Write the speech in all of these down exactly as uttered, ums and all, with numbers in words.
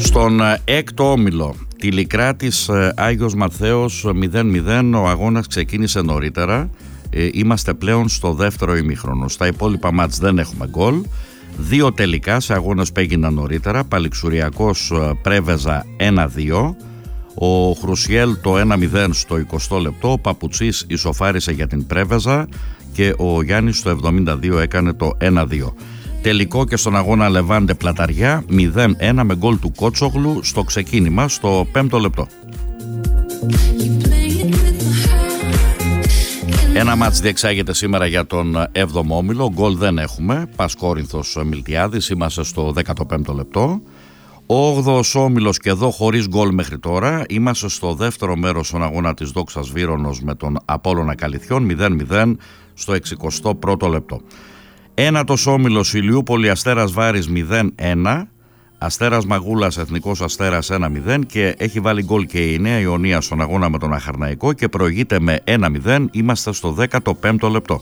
Στον έκτο όμιλο Τηλικράτης Άγιος Ματθαίος μηδέν μηδέν, ο αγώνας ξεκίνησε νωρίτερα. ε, Είμαστε πλέον στο δεύτερο ημίχρονο. Στα υπόλοιπα μάτς δεν έχουμε γκολ. Δύο τελικά σε αγώνες που έγιναν νωρίτερα. Παλιξουριακός Πρέβεζα ένα δύο. Ο Χρουσιέλ το ένα μηδέν στο εικοστό λεπτό. Ο Παπουτσής ισοφάρισε για την Πρέβεζα και ο Γιάννης στο εβδομήντα δύο έκανε το ένα δύο. Τελικό και στον αγώνα Λεβάντε Πλαταριά μηδέν ένα με γκολ του Κότσογλου στο ξεκίνημα στο πέμπτο λεπτό. Ένα μάτς διεξάγεται σήμερα για τον έβδομο όμιλο. Γκολ δεν έχουμε. Πας Κόρινθος Μιλτιάδης, είμαστε στο δέκατο πέμπτο λεπτό. Ο όγδοος όμιλος και εδώ χωρίς γκολ μέχρι τώρα. Είμαστε στο δεύτερο μέρος στον αγώνα της Δόξας Βύρονος με τον Απόλλωνα Καλυθιών μηδέν μηδέν στο εξηκοστό πρώτο λεπτό. Ένατος όμιλος Ηλιούπολη Αστέρας Βάρης μηδέν ένα. Αστέρας Μαγούλας Εθνικός Αστέρας ένα μηδέν και έχει βάλει γκολ και η Νέα Ιωνία στον αγώνα με τον Αχαρναϊκό και προηγείται με ένα μηδέν. Είμαστε στο δέκατο πέμπτο λεπτό.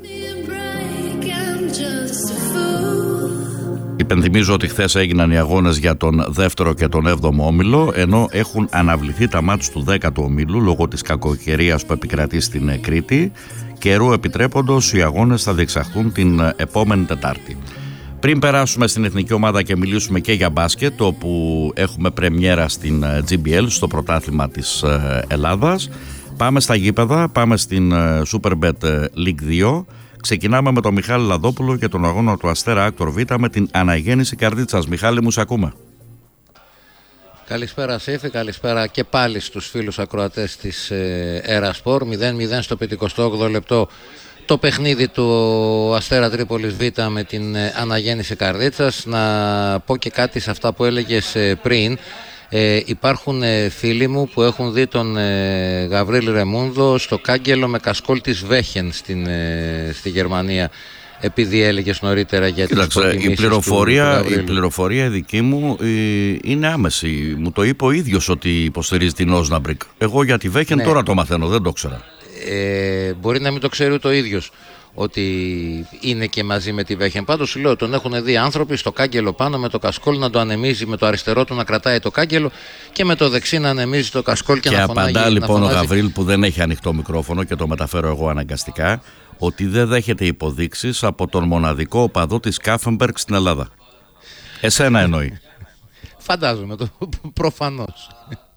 Υπενθυμίζω ότι χθες έγιναν οι αγώνες για τον δεύτερο και τον έβδομο όμιλο, ενώ έχουν αναβληθεί τα μάτς του δέκατου ομίλου λόγω της κακοκαιρίας που επικρατεί στην Κρήτη. Καιρού επιτρέποντος, οι αγώνες θα διεξαχθούν την επόμενη Τετάρτη. Πριν περάσουμε στην εθνική ομάδα και μιλήσουμε και για μπάσκετ, όπου έχουμε πρεμιέρα στην τζι μπι ελ, στο πρωτάθλημα της Ελλάδας, πάμε στα γήπεδα, πάμε στην Superbet League δύο. Ξεκινάμε με τον Μιχάλη Λαδόπουλο και τον αγώνα του Αστέρα Άκτορ Β με την αναγέννηση Καρδίτσας. Μιχάλη μου, σ' ακούμε. Καλησπέρα Σέφη, καλησπέρα και πάλι στους φίλους ακροατές της Ερασπορ. μηδέν μηδέν στο πενηκοστό όγδοο λεπτό το παιχνίδι του Αστέρα Τρίπολης Β με την αναγέννηση Καρδίτσας. Να πω και κάτι σε αυτά που έλεγες πριν. Ε, υπάρχουν ε, φίλοι μου που έχουν δει τον ε, Γαβρίλ Ρεμούνδο στο κάγκελο με κασκόλ της Βέχεν στην, ε, στη Γερμανία, επειδή έλεγες νωρίτερα για τις προτιμήσεις η πληροφορία, του, του η πληροφορία δική μου ε, είναι άμεση. Μου το είπε ο ίδιος ότι υποστηρίζει την Όσναμπρικ. Εγώ για τη Βέχεν ναι. Τώρα το μαθαίνω, δεν το ξέρα. Ε, μπορεί να μην το ξέρει ούτε ο ίδιος ότι είναι και μαζί με τη Βέχεν. Πάντως σου λέω, τον έχουν δει άνθρωποι στο κάγκελο πάνω με το κασκόλ να το ανεμίζει, με το αριστερό του να κρατάει το κάγκελο και με το δεξί να ανεμίζει το κασκόλ και, και να φωνάζει. Και απαντά λοιπόν ο Γαβρίλ, που δεν έχει ανοιχτό μικρόφωνο και το μεταφέρω εγώ αναγκαστικά, ότι δεν δέχεται υποδείξεις από τον μοναδικό οπαδό της Κάφενμπεργκ στην Ελλάδα. Εσένα εννοεί. Φαντάζομαι, το προφανώς.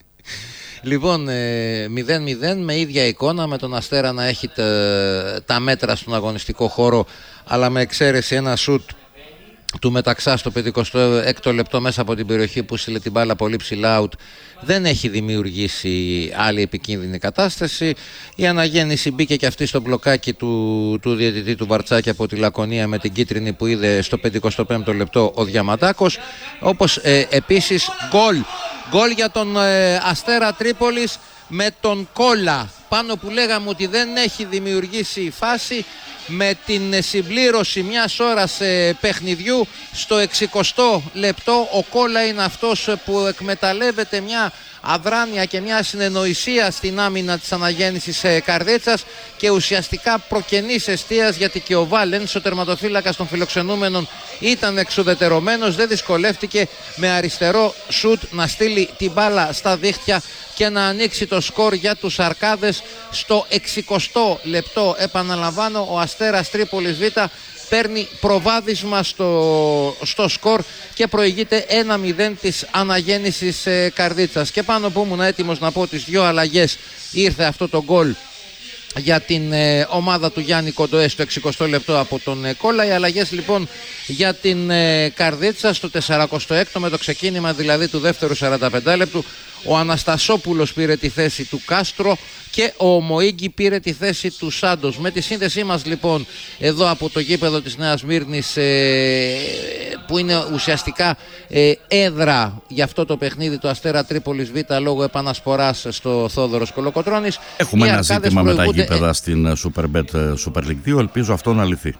Λοιπόν, μηδέν μηδέν με ίδια εικόνα, με τον Αστέρα να έχει τα, τα μέτρα στον αγωνιστικό χώρο, αλλά με εξαίρεση ένα σουτ του Μεταξά στο πενηκοστό έκτο λεπτό μέσα από την περιοχή που στείλε την μπάλα πολύ ψηλά out, δεν έχει δημιουργήσει άλλη επικίνδυνη κατάσταση. Η αναγέννηση μπήκε και αυτή στο μπλοκάκι του, του διαιτητή του Βαρτσάκη από τη Λακωνία με την κίτρινη που είδε στο πενηκοστό πέμπτο λεπτό ο Διαμαντάκος. Όπως ε, επίσης γκολ γκολ για τον ε, Αστέρα Τρίπολης με τον Κόλλα πάνω, που λέγαμε ότι δεν έχει δημιουργήσει φάση, με την συμπλήρωση μιας ώρας ε, παιχνιδιού στο εξηκοστό λεπτό. Ο Κόλλα είναι αυτός που εκμεταλλεύεται μια αδράνεια και μια συνεννοησία στην άμυνα της αναγέννησης ε, Καρδίτσας και ουσιαστικά προκενής εστίας, γιατί και ο Βάλενς, ο τερματοφύλακας των φιλοξενούμενων, ήταν εξουδετερωμένος, δεν δυσκολεύτηκε με αριστερό σουτ να στείλει την μπάλα στα δίχτυα και να ανοίξει το σκορ για τους Αρκάδες στο εξηκοστό λεπτό. Επαναλαμβάνω, ο Αστέρας Τρίπολης Β παίρνει προβάδισμα στο, στο σκορ και προηγείται ένα μηδέν της αναγέννησης ε, Καρδίτσας. Και πάνω που ήμουν έτοιμος να πω τις δύο αλλαγές, ήρθε αυτό το γκολ για την ε, ομάδα του Γιάννη Κοντοέ στο εξηκοστό λεπτό από τον ε, Κόλλα. Οι αλλαγές λοιπόν για την ε, Καρδίτσα στο τεσσαρακοστό έκτο, με το ξεκίνημα δηλαδή του δεύτερου σαράντα πέντε λεπτού, ο Αναστασόπουλος πήρε τη θέση του Κάστρο και ο Μοΐγκη πήρε τη θέση του Σάντος. Με τη σύνδεσή μας λοιπόν εδώ από το γήπεδο της Νέας Σμύρνης, ε, που είναι ουσιαστικά ε, έδρα για αυτό το παιχνίδι του Αστέρα Τρίπολης Β λόγω επανασποράς στο Θόδωρος Κολοκοτρώνης. Έχουμε ένα ζήτημα με τα γήπεδα στην Superbet Super League δύο, ελπίζω αυτό να λυθεί.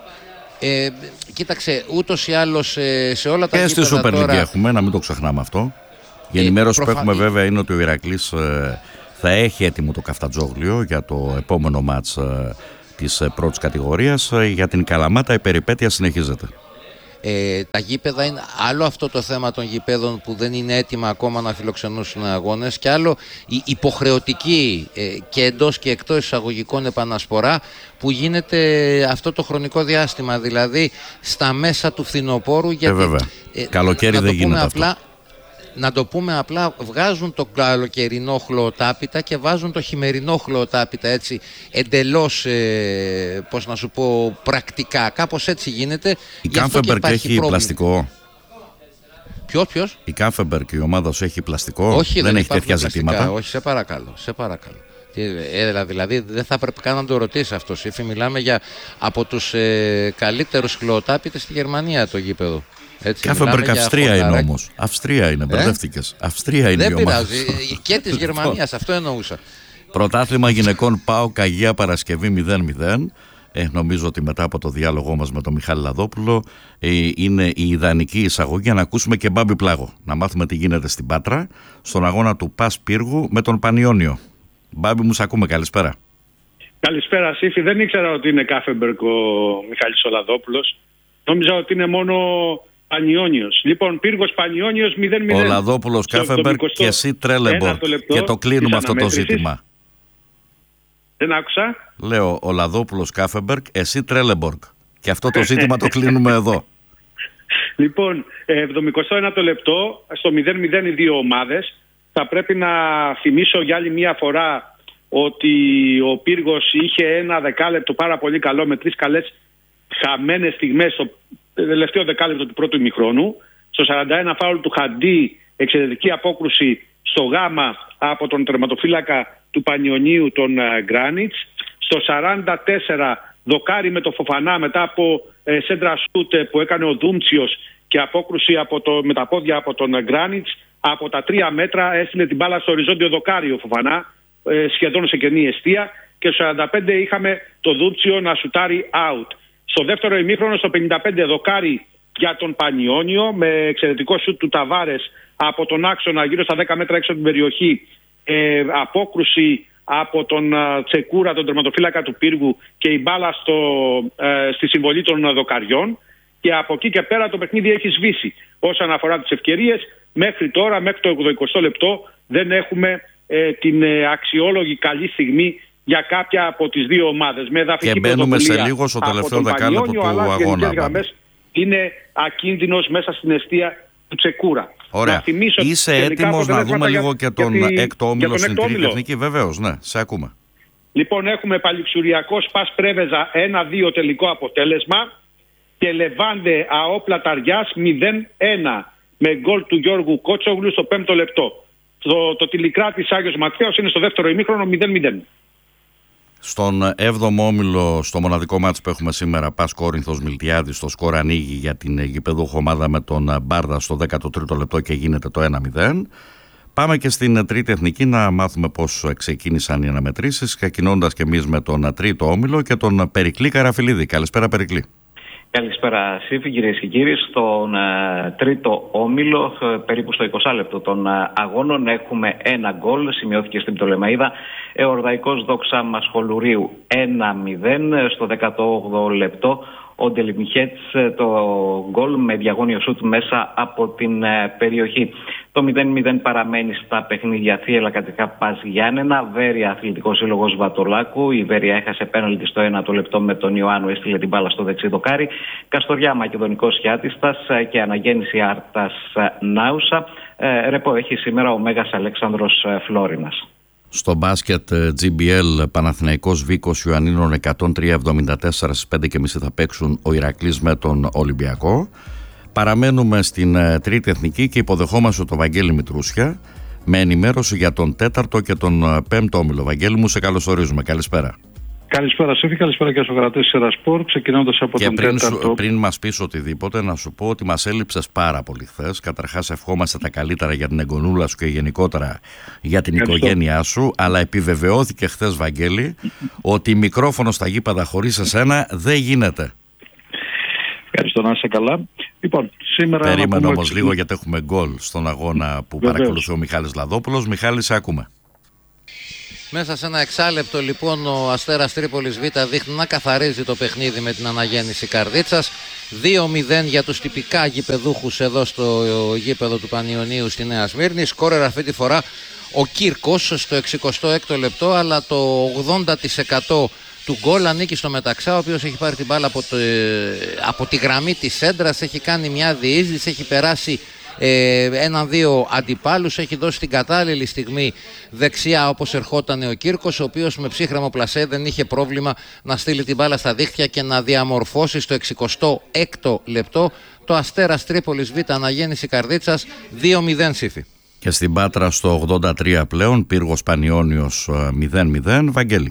Ε, κοίταξε, ούτως ή άλλως ε, σε όλα τα και γήπεδα στη Super League τώρα... έχουμε, να μην το ξεχνάμε αυτό. Η ενημέρωση προφα... που έχουμε βέβαια είναι ότι ο Ηρακλής ε, θα έχει έτοιμο το Καφτατζόγλιο για το επόμενο μάτς ε, της ε, πρώτης κατηγορίας. Ε, για την Καλαμάτα η περιπέτεια συνεχίζεται. Ε, τα γήπεδα είναι άλλο, αυτό το θέμα των γηπέδων που δεν είναι έτοιμα ακόμα να φιλοξενούσουν αγώνες, και άλλο η υποχρεωτική ε, και εντός και εκτός εισαγωγικών επανασπορά που γίνεται αυτό το χρονικό διάστημα, δηλαδή στα μέσα του φθινοπόρου. Γιατί, ε, βέβαια. Ε, καλοκαίρι δεν γίνεται απλά, αυτό. Να το πούμε απλά, βγάζουν το καλοκαιρινό χλωοτάπητα και βάζουν το χειμερινό χλωοτάπητα, έτσι εντελώς, ε, πώς να σου πω, πρακτικά. Κάπως έτσι γίνεται. Η Κάμφεμπερκ έχει πρόβλημα. Πλαστικό. Ποιος, ποιος? Η Κάμφεμπερκ, η ομάδα σου, έχει πλαστικό. Όχι, δεν, δεν έχει τέτοια πλαστικά, ζητήματα. Όχι, σε παρακαλώ, σε παρακαλώ. Ε, δηλαδή δεν θα πρέπει καν να το ρωτήσει αυτό. Ήφη, μιλάμε για από τους ε, καλύτερους χλωοτάπητες στη Γερμανία το γήπεδο. Κάμφεμπερκ Αυστρία είναι όμως. Αυστρία είναι, μπερδεύτηκες. Ε? Αυστρία είναι. Δεν η ομάδα. πειράζει. Και της Γερμανίας, αυτό εννοούσα. Πρωτάθλημα γυναικών ΠΑΟΚ Αγία Παρασκευή μηδέν μηδέν. Ε, νομίζω ότι μετά από το διάλογό μας με τον Μιχάλη Λαδόπουλο ε, είναι η ιδανική εισαγωγή για να ακούσουμε και Μπάμπη Πλάγο. Να μάθουμε τι γίνεται στην Πάτρα, στον αγώνα του Πας Πύργου με τον Πανιόνιο. Μπάμπη, μου σ' ακούμε, καλησπέρα. Καλησπέρα, Σύφη. Δεν ήξερα ότι είναι Κάμφεμπερκ ο Μιχάλης Λαδόπουλος. Νόμιζα ότι είναι μόνο Πανιόνιος. Λοιπόν, Πύργος Πανιόνιος μηδέν μηδέν. Ο Λαδόπουλος Κάμφεμπερκ και εσύ Τρέλεμπορκ. Και το κλείνουμε αυτό το ζήτημα. Δεν άκουσα. Λέω ο Λαδόπουλος Κάμφεμπερκ, εσύ Τρέλεμπορκ. Και αυτό το ζήτημα το κλείνουμε εδώ. Λοιπόν, εβδομηκοστό ένατο λεπτό, στο μηδέν μηδέν οι δύο ομάδες. Θα πρέπει να θυμίσω για άλλη μία φορά ότι ο Πύργος είχε ένα δεκάλεπτο πάρα πολύ καλό με τρεις καλές χαμένες στιγμές στο τελευταίο δεκάλεπτο του πρώτου ημιχρόνου. Στο σαράντα ένα φάουλ του Χαντί, εξαιρετική απόκρουση στο γάμα από τον τερματοφύλακα του Πανιωνίου, τον Γκράνιτς. Στο σαράντα τέσσερα δοκάρι με το Φοφανά μετά από ε, σέντρα σούτ που έκανε ο Δούμτσιος και απόκρουση από το, με τα πόδια από τον Γκράνιτς. Από τα τρία μέτρα έστειλε την μπάλα στο οριζόντιο δοκάρι ο Φοφανά, ε, σχεδόν σε κενή εστία. Και στο σαράντα πέντε είχαμε το Δούμτσιο να σουτάρει out. Στο δεύτερο ημίχρονο, στο πενήντα πέντε δοκάρι για τον Πανιόνιο με εξαιρετικό σουτ του Ταβάρες από τον άξονα γύρω στα δέκα μέτρα έξω από την περιοχή. Ε, απόκρουση από τον uh, Τσεκούρα, τον τερματοφύλακα του Πύργου, και η μπάλα στο, ε, στη συμβολή των uh, δοκαριών. Και από εκεί και πέρα το παιχνίδι έχει σβήσει. Όσον αφορά τις ευκαιρίες, μέχρι τώρα, μέχρι το ογδοηκοστό λεπτό, δεν έχουμε ε, την ε, αξιόλογη καλή στιγμή για κάποια από τις δύο ομάδες. Με και μπαίνουμε σε λίγο στο τελευταίο δεκάλεπτο του αγώνα. Είναι ακίνδυνος μέσα στην εστία του Τσεκούρα. Ωραία. Είσαι έτοιμος να δούμε για, λίγο και τον έκτο όμιλο στην τρίτη εθνική? Βεβαίως, ναι, σε ακούμε. Λοιπόν, έχουμε Παλιξουριακό Σπας Πρέβεζα ένα δύο τελικό αποτέλεσμα και Λεβάντε ΑΟ Ταριάς μηδέν ένα με γκολ του Γιώργου Κότσογλου στο πέμπτο λεπτό. Το, το Τηλικράτης Άγιος Ματθαίος είναι στο δεύτερο ημίχρονο μηδέν μηδέν. Στον έβδομο όμιλο, στο μοναδικό μάτς που έχουμε σήμερα, Πας Κόρινθος Μιλτιάδης, το σκορ ανοίγει για την γηπεδούχο ομάδα με τον Μπάρδα στο δέκατο τρίτο λεπτό και γίνεται το ένα μηδέν. Πάμε και στην τρίτη εθνική να μάθουμε πώς ξεκίνησαν οι αναμετρήσεις, ξεκινώντας και εμείς με τον τρίτο όμιλο και τον Περικλή Καραφιλίδη. Καλησπέρα, Περικλή. Καλησπέρα, Σύφη, κυρίες και κύριοι. Στον uh, τρίτο όμιλο, uh, περίπου στο εικοστό λεπτό των uh, αγώνων, έχουμε ένα γκολ. Σημειώθηκε στην Πτολεμαΐδα. Εορδαϊκός Δόξα Μασχολουρίου ένα μηδέν. Στο δέκατο όγδοο λεπτό, ο Ντελιμιχέτς το γκολ με διαγώνιο σούτ μέσα από την uh, περιοχή. Το μηδέν μηδέν παραμένει στα παιχνίδια Θίελα Κατρικά Πας Γιάννενα. Βέρεια Αθλητικός Σύλλογος Βατολάκου. Η Βέρεια έχασε πέναλτι στο ένατο λεπτό με τον Ιωάννου, έστειλε την μπάλα στο δεξί δοκάρι. Καστοριά Μακεδονικός Χιάτιστας και Αναγέννηση Άρτας Νάουσα. Ε, ρεπό έχει σήμερα ο Μέγας Αλέξανδρος Φλόρινας. Στο μπάσκετ τζι μπι ελ Παναθηναϊκός Βίκος Ιωαννίνων εκατόν τρία εβδομήντα τέσσερα στις πέντε και μισή θα παίξουν ο Ηρακλής με τον Ολυμπιακό. Παραμένουμε στην uh, τρίτη εθνική και υποδεχόμαστε τον Βαγγέλη Μητρούσια με ενημέρωση για τον τέταρτο και τον uh, πέμπτο όμιλο. Βαγγέλη μου, σε καλωσορίζουμε. Καλησπέρα. Καλησπέρα Σόφη, καλησπέρα και στους κρατές της Ερασπορ, ξεκινώντας από και τον πριν τέταρτο. Σου, πριν μας πεις οτιδήποτε, να σου πω ότι μας έλειψες πάρα πολύ χθες. Καταρχάς ευχόμαστε τα καλύτερα για την εγγονούλα σου και γενικότερα για την Ευχαριστώ. οικογένειά σου, αλλά επιβεβαιώθηκε χθες, Βαγγέλη, ότι μικρόφωνο στα γήπεδα χωρίς εσένα δεν γίνεται. Ευχαριστώ, να είσαι καλά. Λοιπόν, σήμερα. Περίμενε όμως λίγο, γιατί έχουμε γκολ στον αγώνα που Βεβαίως. παρακολουθεί ο Μιχάλης Λαδόπουλος. Μιχάλη, σε ακούμε. Μέσα σε ένα εξάλεπτο λοιπόν ο Αστέρας Τρίπολης Β δείχνει να καθαρίζει το παιχνίδι με την Αναγέννηση Καρδίτσας. δύο μηδέν για τους τυπικά γηπεδούχους εδώ στο γήπεδο του Πανιωνίου στη Νέα Σμύρνη. Σκόρερ αυτή τη φορά ο Κύρκος στο εξηκοστό έκτο λεπτό, αλλά το ογδόντα τοις εκατό του γκολ ανήκει στο Μεταξά, ο οποίος έχει πάρει την μπάλα από, το, από τη γραμμή της σέντρας, έχει κάνει μια διείσδυση, έχει περάσει ε, έναν-δύο αντιπάλους, έχει δώσει την κατάλληλη στιγμή δεξιά όπως ερχόταν ο Κύρκος, ο οποίος με ψύχρεμο πλασέ δεν είχε πρόβλημα να στείλει την μπάλα στα δίχτυα και να διαμορφώσει στο εξηκοστό έκτο λεπτό το Αστέρας Τρίπολης Β Αναγέννηση Καρδίτσας δύο μηδέν Σύφη. Και στην Πάτρα στο ογδόντα τρία πλέον Πύργος Πανιώνιος μηδέν μηδέν. Βαγγέλη.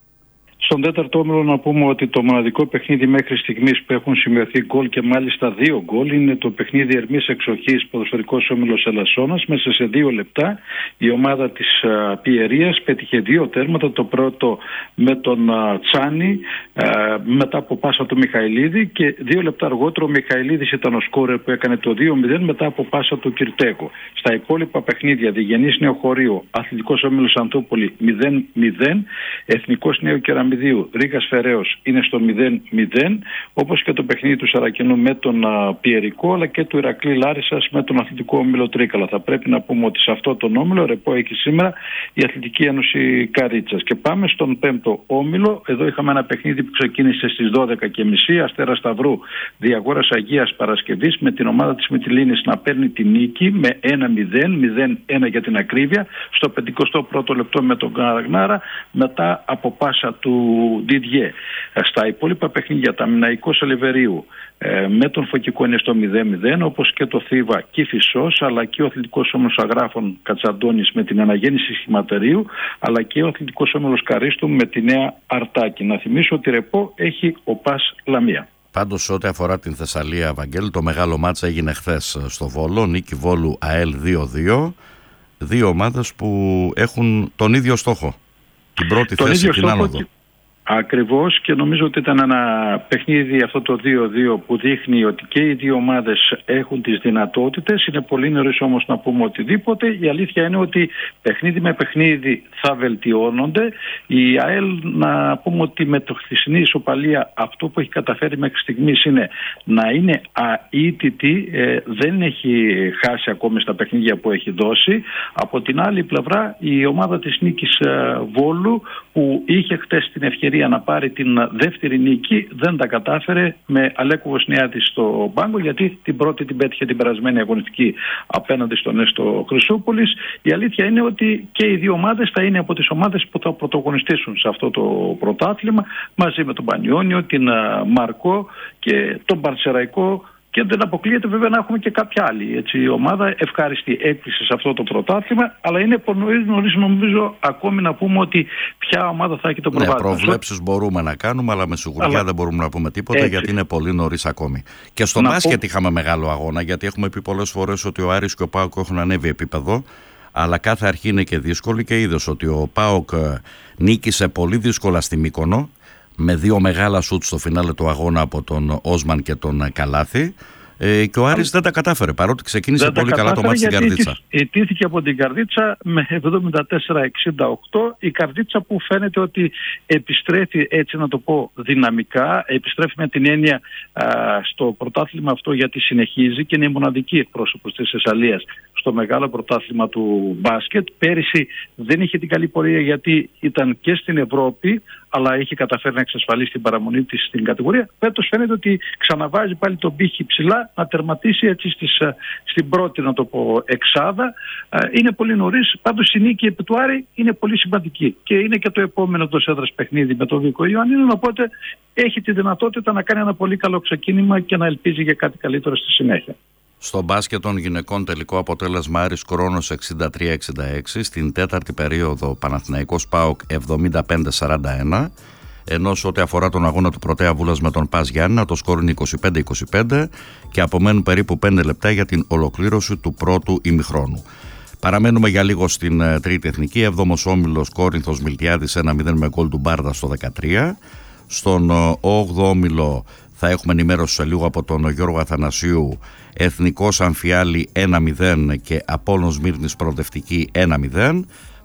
Στον τέταρτο όμιλο να πούμε ότι το μοναδικό παιχνίδι μέχρι στιγμής που έχουν σημειωθεί γκολ και μάλιστα δύο γκολ είναι το παιχνίδι Ερμής Εξοχής ποδοσφαιρικός όμιλος Ελασσόνας. Μέσα σε δύο λεπτά η ομάδα της uh, Πιερίας πέτυχε δύο τέρματα. Το πρώτο με τον uh, Τσάνι uh, μετά από πάσα του Μιχαηλίδη και δύο λεπτά αργότερα ο Μιχαηλίδης ήταν ο σκόρερ που έκανε το δύο μηδέν μετά από πάσα του Κυρτέκο. Στα υπόλοιπα παιχνίδια Διγενής Νεοχωρίου, Αθλητικός Όμιλος Αντούπολη μηδέν μηδέν, Εθνικός Νέο Κεραμιδίου Ρήγας Φεραίος είναι στο μηδέν μηδέν, όπως και το παιχνίδι του Σαρακινού με τον α, Πιερικό, αλλά και του Ηρακλή Λάρισσας με τον Αθλητικό Όμιλο Τρίκαλα. Θα πρέπει να πούμε ότι σε αυτό τον όμιλο ρεπό έχει σήμερα η Αθλητική Ένωση Καρίτσας. Και πάμε στον πέμπτο όμιλο. Εδώ είχαμε ένα παιχνίδι που ξεκίνησε στις δώδεκα και μισή. Αστέρα Σταυρού Διαγόρας Αγίας Παρασκευής με την ομάδα της Μυτιλήνης να παίρνει τη νίκη με ένα μηδέν, μηδέν ένα για την ακρίβεια, στο πενηκοστό πρώτο λεπτό με τον Καραγνάρα μετά από πάσα του Διδιέ. Στα υπόλοιπα παιχνίδια τα Μιναϊκός Ελευθερίου ε, με τον Φωκικό είναι στο μηδέν μηδέν, όπως και το Θήβα Κηφισός, αλλά και ο Αθλητικός Όμιλος Αγράφων Κατσαντώνης με την Αναγέννηση Σχηματερίου, αλλά και ο Αθλητικός Όμιλος Καρίστου με τη Νέα Αρτάκη. Να θυμίσω ότι ρεπό έχει ο Πας Λαμία. Πάντως ό,τι αφορά την Θεσσαλία, Βαγγέλη, το μεγάλο μάτσα έγινε χθες στο Βόλο, νίκη Βόλου ΑΕΛ δύο δύο, δύο ομάδες που έχουν τον ίδιο στόχο, την πρώτη τον θέση, την άνοδο. Ακριβώς, και νομίζω ότι ήταν ένα παιχνίδι αυτό το δύο δύο που δείχνει ότι και οι δύο ομάδες έχουν τις δυνατότητες. Είναι πολύ νωρίς όμως να πούμε οτιδήποτε. Η αλήθεια είναι ότι παιχνίδι με παιχνίδι θα βελτιώνονται. Η ΑΕΛ, να πούμε ότι με το χθεσινή ισοπαλία αυτό που έχει καταφέρει μέχρι στιγμής είναι να είναι αίτητη, ε, δεν έχει χάσει ακόμη στα παιχνίδια που έχει δώσει. Από την άλλη πλευρά η ομάδα της Νίκης ε, Βόλου, που είχε χτες την ευκαιρία να πάρει την δεύτερη νίκη, δεν τα κατάφερε με Αλέκο Βοσνιάτη στο πάγκο, γιατί την πρώτη την πέτυχε την περασμένη αγωνιστική απέναντι στον Έστω Χρυσούπολης. Η αλήθεια είναι ότι και οι δύο ομάδες θα είναι από τις ομάδες που θα πρωταγωνιστήσουν σε αυτό το πρωτάθλημα, μαζί με τον Πανιώνιο, την Μαρκό και τον Παρσεραϊκό. Και δεν αποκλείεται βέβαια να έχουμε και κάποια άλλη έτσι, ομάδα ευχάριστη έκπληξη σε αυτό το πρωτάθλημα, αλλά είναι πολύ νωρίς νομίζω ακόμη να πούμε ότι ποια ομάδα θα έχει το πρωτάθλημα. Ναι, προβλέψεις μπορούμε να κάνουμε, αλλά με σιγουριά αλλά... δεν μπορούμε να πούμε τίποτα, έτσι, γιατί είναι πολύ νωρίς ακόμη. Και στο μπάσκετ πω... είχαμε μεγάλο αγώνα, γιατί έχουμε πει πολλές φορές ότι ο Άρης και ο ΠΑΟΚ έχουν ανέβει επίπεδο, αλλά κάθε αρχή είναι και δύσκολη, και είδες ότι ο ΠΑΟΚ νίκησε πολύ δύσκολα στη Μύκονο, με δύο μεγάλα σουτ στο φινάλε του αγώνα από τον Όσμαν και τον Καλάθη, ε, και ο Άρης δεν τα κατάφερε, παρότι ξεκίνησε δεν πολύ καλά το μάτι στην Καρδίτσα. Ιτήθηκε από την Καρδίτσα με εβδομήντα τέσσερα εξήντα οκτώ. Η Καρδίτσα που φαίνεται ότι επιστρέφει, έτσι να το πω, δυναμικά, επιστρέφει με την έννοια α, στο πρωτάθλημα αυτό, γιατί συνεχίζει και είναι η μοναδική εκπρόσωπος της Θεσσαλίας στο μεγάλο πρωτάθλημα του μπάσκετ. Πέρυσι δεν είχε την καλή πορεία γιατί ήταν και στην Ευρώπη, αλλά είχε καταφέρει να εξασφαλίσει την παραμονή της στην κατηγορία. Φέτος φαίνεται ότι ξαναβάζει πάλι τον πύχη ψηλά, να τερματίσει έτσι στις, στην πρώτη, να το πω, εξάδα. Είναι πολύ νωρίς. Πάντως η νίκη επί του Άρη είναι πολύ σημαντική. Και είναι και το επόμενο εντός έδρας παιχνίδι με τον Βίκο Ιωαννίνου. Οπότε έχει τη δυνατότητα να κάνει ένα πολύ καλό ξεκίνημα και να ελπίζει για κάτι καλύτερο στη συνέχεια. Στο μπάσκετ των γυναικών τελικό αποτέλεσμα Άρης Κρόνος εξήντα τρία εξήντα έξι, στην τέταρτη περίοδο Παναθηναϊκός ΠΑΟΚ εβδομήντα πέντε σαράντα ένα, ενώ σε ό,τι αφορά τον αγώνα του Πρωτέα Βούλας με τον Πας Γιάννηνα το σκόρ είναι είκοσι πέντε είκοσι πέντε και απομένουν περίπου πέντε λεπτά για την ολοκλήρωση του πρώτου ημιχρόνου. Παραμένουμε για λίγο στην uh, τρίτη εθνική, έβδομος όμιλος Κόρινθος Μιλτιάδης ένα μηδέν με γκολ του Μπάρδα στο δεκατρία. Στον uh, όγδοο όμιλο θα έχουμε ενημέρωση σε λίγο από τον Γιώργο Αθανασίου, Εθνικός Αμφιάλη ένα μηδέν και Απόλλων Σμύρνης Προοδευτική ένα μηδέν.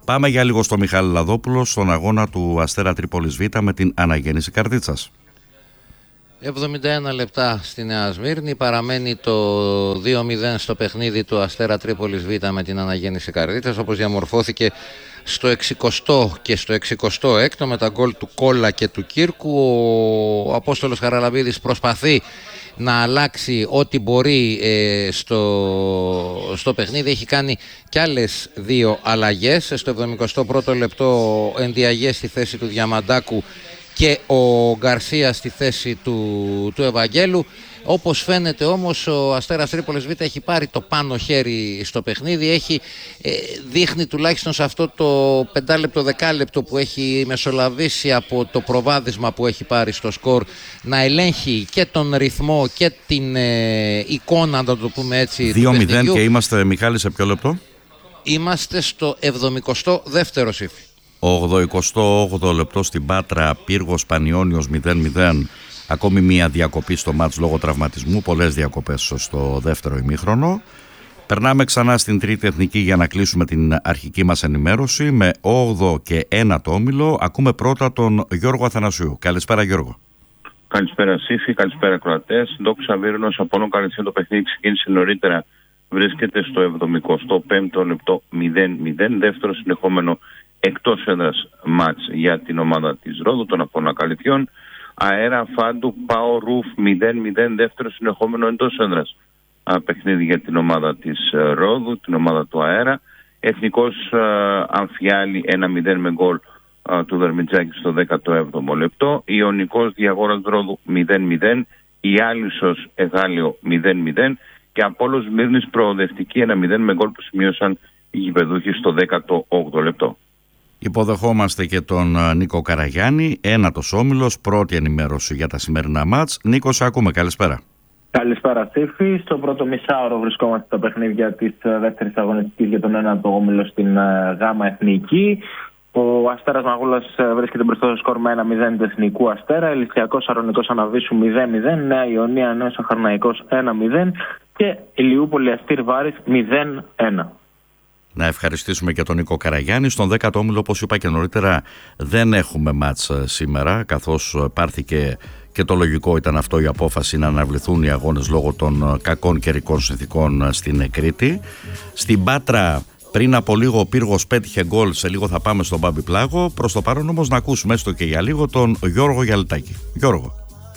Πάμε για λίγο στο Μιχάλη Λαδόπουλο, στον αγώνα του Αστέρα Τρίπολης Β με την αναγέννηση Καρδίτσας. εβδομήντα ένα λεπτά στη Νέα Σμύρνη, παραμένει το δύο μηδέν στο παιχνίδι του Αστέρα Τρίπολης Β με την αναγέννηση Καρδίτσας, όπως διαμορφώθηκε στο εξηκοστό και στο εξηκοστό έκτο με τα γκολ του Κόλλα και του Κύρκου. Ο Απόστολος Χαραλαμπίδης προσπαθεί να αλλάξει ό,τι μπορεί ε, στο, στο παιχνίδι. Έχει κάνει κι άλλες δύο αλλαγές. Στο εβδομηκοστό πρώτο λεπτό ο Ενδιαγέ στη θέση του Διαμαντάκου και ο Γκαρσία στη θέση του, του Ευαγγέλου. Όπως φαίνεται όμως ο Αστέρας Τρίπολης Β έχει πάρει το πάνω χέρι στο παιχνίδι, έχει, ε, δείχνει τουλάχιστον σε αυτό το πεντάλεπτο δεκάλεπτο που έχει μεσολαβήσει από το προβάδισμα που έχει πάρει στο σκορ να ελέγχει και τον ρυθμό και την ε, εικόνα, να το πούμε έτσι. δύο μηδέν και είμαστε, Μιχάλη, σε ποιο λεπτό? Είμαστε στο εβδομηκοστό δεύτερο Σύφη. ογδοηκοστό όγδοο λεπτό στην Πάτρα, Πύργος Πανιώνιος μηδέν μηδέν. Ακόμη μία διακοπή στο μάτς λόγω τραυματισμού, πολλές διακοπές στο δεύτερο ημίχρονο. Περνάμε ξανά στην Τρίτη Εθνική για να κλείσουμε την αρχική μας ενημέρωση με όγδοο και ένατο όμιλο. Ακούμε πρώτα τον Γιώργο Αθανασίου. Καλησπέρα, Γιώργο. Καλησπέρα, Σύφη, καλησπέρα, Κροατές. Δόξα Βύρνος, Απόλλων Καρδίτσια, το παιχνίδι ξεκίνησε νωρίτερα. Βρίσκεται στο εβδομηκοστό πέμπτο λεπτό μηδέν μηδέν. Δεύτερο συνεχόμενο εκτός έδρας μάτς για την ομάδα της Ρόδου, των Απόλλων Καρδιτσιών. Αέρα Φάντου Πάο Ρουφ μηδέν μηδέν, δεύτερο συνεχόμενο εντός έδρας παιχνίδι για την ομάδα της Ρόδου, την ομάδα του Αέρα. Εθνικός Αμφιάλη ένα μηδέν με γκολ του Δερμιτζάκη στο δέκατο έβδομο λεπτό. Ιωνικός Διαγόρας Ρόδου μηδέν μηδέν. Ιάλισσος Εγάλιο μηδέν μηδέν. Και Απόλλων Σμύρνης προοδευτική ένα μηδέν με γκολ που σημείωσαν οι γηπεδούχοι στο δέκατο όγδοο λεπτό. Υποδεχόμαστε και τον Νίκο Καραγιάννη, ένατος όμιλος, πρώτη ενημέρωση για τα σημερινά μάτς. Νίκο, σε ακούμε, καλησπέρα. Καλησπέρα, Σύφη. Στο πρώτο μισάωρο βρισκόμαστε στα παιχνίδια της δεύτερης αγωνιστικής για τον ένατο όμιλο στην Γάμα Εθνική. Ο Αστέρας Μαγούλας βρίσκεται μπροστά στο σκορ με ένα μηδέν του Εθνικού Αστέρα. Ελυσιακός Αρωνικός Αναβίσου μηδέν μηδέν. Νέα Ιωνία Νέος Αχαρναϊκός ένα μηδέν. Και Ηλιούπολη Αστήρ Βάρης μηδέν ένα. Να ευχαριστήσουμε και τον Νίκο Καραγιάννη. Στον δέκατο όμιλο, όπως είπα και νωρίτερα, δεν έχουμε μάτς σήμερα, καθώς πάρθηκε και το λογικό ήταν αυτό, η απόφαση να αναβληθούν οι αγώνες λόγω των κακών καιρικών συνθηκών στην Κρήτη. Στην Πάτρα, πριν από λίγο, ο Πύργος πέτυχε γκολ. Σε λίγο θα πάμε στον Μπάμπη Πλάγο. Προς το παρόν όμως να ακούσουμε έστω και για λίγο τον Γιώργο Γιαλτάκη. Γιώργο.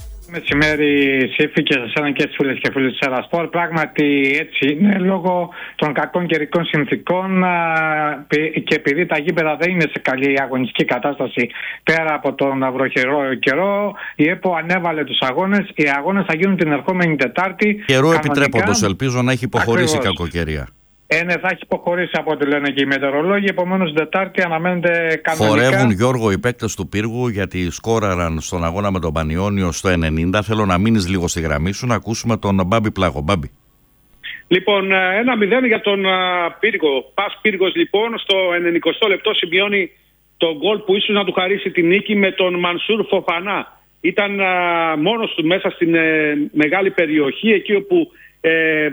Μεσημέρι, Σύφη, και σε εσένα και στις φίλες και φίλους της Ερασπορ. Πράγματι έτσι είναι, λόγω των κακών καιρικών συνθήκων και επειδή τα γήπεδα δεν είναι σε καλή αγωνιστική κατάσταση πέρα από τον βροχερό καιρό, η ΕΠΟ ανέβαλε τους αγώνες. Οι αγώνες θα γίνουν την ερχόμενη Τετάρτη. Καιρό επιτρέποντος, ελπίζω να έχει υποχωρήσει η κακοκαιρία. Ε, ναι, θα έχει υποχωρήσει από ό,τι λένε και οι μετεωρολόγοι. Επομένως, την Τετάρτη αναμένεται κανονικά. Χορεύουν, Γιώργο, οι παίκτες του Πύργου, γιατί σκόραραν στον αγώνα με τον Πανιώνιο στο ενενήντα. Θέλω να μείνεις λίγο στη γραμμή σου, να ακούσουμε τον Μπάμπη Πλάγο. Μπάμπη. Λοιπόν, ένα μηδέν για τον Πύργο. Πας Πύργος, λοιπόν, στο ενενηκοστό λεπτό σημειώνει τον γκολ που ίσως να του χαρίσει τη νίκη με τον Μανσούρ Φοφανά. Ήταν α, μόνος του μέσα στην ε, μεγάλη περιοχή, εκεί όπου ε,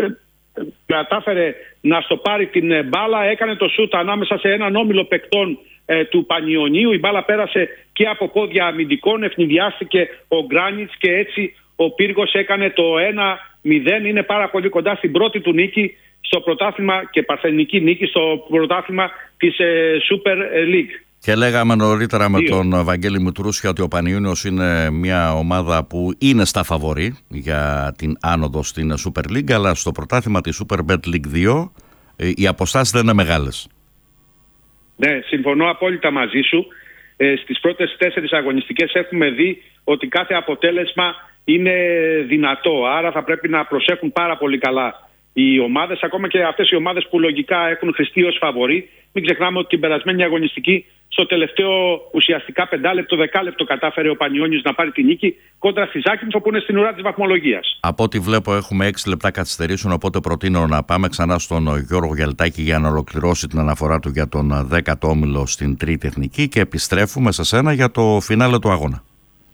κατάφερε να στο πάρει την μπάλα, έκανε το σούτ ανάμεσα σε έναν όμιλο παικτών ε, του Πανιωνίου. Η μπάλα πέρασε και από πόδια αμυντικών, ευνηδιάστηκε ο Γκράνιτς και έτσι ο Πύργος έκανε το ένα μηδέν. Είναι πάρα πολύ κοντά στην πρώτη του νίκη στο πρωτάθλημα και παρθενική νίκη στο πρωτάθλημα της ε, Super League. Και λέγαμε νωρίτερα με τον Βαγγέλη Μητρούσια ότι ο Πανιούνιος είναι μια ομάδα που είναι στα φαβορί για την άνοδο στην Super League, αλλά στο πρωτάθλημα της Super Bet League δύο οι αποστάσεις δεν είναι μεγάλες. Ναι, συμφωνώ απόλυτα μαζί σου. Ε, στις πρώτες τέσσερις αγωνιστικές έχουμε δει ότι κάθε αποτέλεσμα είναι δυνατό. Άρα θα πρέπει να προσέχουν πάρα πολύ καλά οι ομάδες, ακόμα και αυτές οι ομάδες που λογικά έχουν χρηστεί ως φαβορί. Μην ξεχνάμε ότι την περασμένη αγωνιστική, στο τελευταίο ουσιαστικά πεντάλεπτο, δεκάλεπτο, κατάφερε ο Πανιώνιος να πάρει τη νίκη κόντρα στη Ζάκυνθο που είναι στην ουρά της βαθμολογίας. Από ό,τι βλέπω έχουμε έξι λεπτά καθυστερήσεων, οπότε προτείνω να πάμε ξανά στον Γιώργο Γιαλτάκη για να ολοκληρώσει την αναφορά του για τον δέκατο όμιλο στην Τρίτη Εθνική και επιστρέφουμε σε σένα για το φινάλε του αγώνα.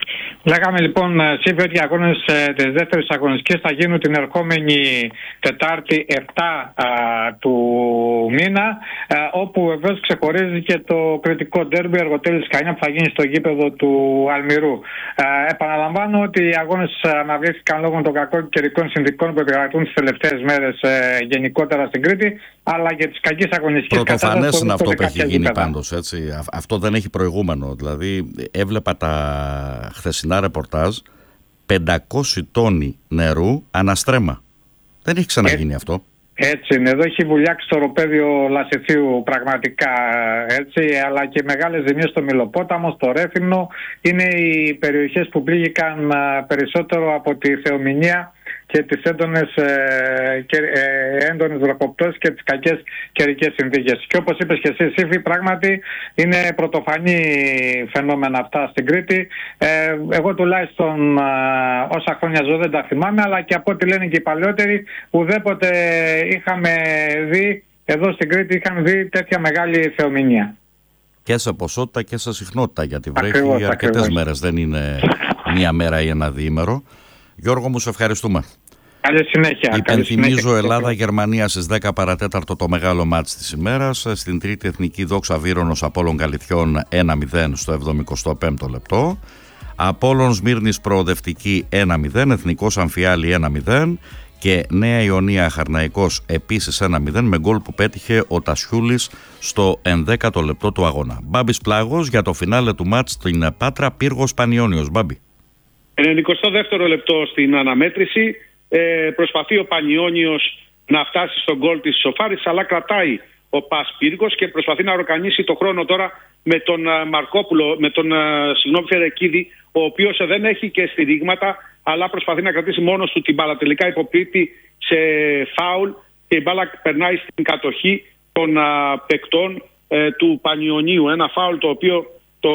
Λέγαμε λοιπόν, Σύμβη, ότι οι αγώνες ε, της δεύτερης αγωνιστικής θα γίνουν την ερχόμενη Τετάρτη επτά α, του μήνα, α, όπου βεβαίως ξεχωρίζει και το κριτικό ντέρμπι Αργοτέλης Χανιά που θα γίνει στο γήπεδο του Αλμυρού. Α, επαναλαμβάνω ότι οι αγώνες αναβλήθηκαν λόγω των κακών καιρικών συνθηκών που επικρατούν τις τελευταίες μέρες ε, γενικότερα στην Κρήτη, αλλά και τις κακές αγωνιστικές κατάστασης. Πρωτοφανές είναι αυτό που έχει γίνει πάντως, έτσι. Αυτό δεν έχει προηγούμενο. Δηλαδή, έβλεπα τα χθεσινά ρεπορτάζ, πεντακόσιοι τόνοι νερού αναστρέμα. Δεν έχει ξαναγίνει ε, αυτό. Έτσι είναι. Εδώ έχει βουλιάξει το οροπέδιο Λασιθίου πραγματικά, έτσι, αλλά και μεγάλες ζημιές στο Μυλοπόταμο, στο Ρέφινο. Είναι οι περιοχές που πλήγηκαν περισσότερο από τη θεομηνία και τις έντονες, ε, και, ε, έντονες βροχοπτώσεις και τις κακές καιρικές συνθήκες. Και όπως είπες και εσύ, Σύφη, πράγματι είναι πρωτοφανή φαινόμενα αυτά στην Κρήτη. Ε, εγώ τουλάχιστον ε, όσα χρόνια ζω δεν τα θυμάμαι, αλλά και από ό,τι λένε και οι παλαιότεροι, ουδέποτε είχαμε δει, εδώ στην Κρήτη είχαμε δει τέτοια μεγάλη θεομηνία. Και σε ποσότητα και σε συχνότητα, γιατί βρέχει αρκετές μέρες, δεν είναι μία μέρα ή ένα διήμερο. Γιώργο μου, σε ευχαριστούμε. Καλή συνέχεια. Υπενθυμίζω Ελλάδα-Γερμανία στις δέκα παρατέταρτο το μεγάλο μάτς της ημέρας. Στην τρίτη εθνική Δόξα Βύρονος Απόλλων Καλυθιών ένα μηδέν στο εβδομηκοστό πέμπτο λεπτό. Απόλλων Σμύρνης Προοδευτική ένα μηδέν. Εθνικός Αμφιάλη ένα μηδέν. Και Νέα Ιωνία Χαρναϊκός επίσης ένα μηδέν με γκολ που πέτυχε ο Τασιούλης στο ενδέκατο λεπτό του αγώνα. Μπάμπης Πλάγος για το φινάλε του μάτς στην Πάτρα, Πύργος Πανιώνιος. Μπάμπη. ενενηκοστό δεύτερο λεπτό στην αναμέτρηση. Ε, προσπαθεί ο Πανιώνιος να φτάσει στον γκολ της ισοφάρισης, αλλά κρατάει ο Πας Πύργος και προσπαθεί να ορκανίσει το χρόνο τώρα με τον Μαρκόπουλο, με τον συγγνώμη, Φερεκίδη, ο οποίος δεν έχει και στηρίγματα, αλλά προσπαθεί να κρατήσει μόνος του την μπάλα. Τελικά υποπίπτει σε φάουλ και η μπάλα περνάει στην κατοχή των α, παικτών ε, του Πανιωνίου. Ένα φάουλ το οποίο το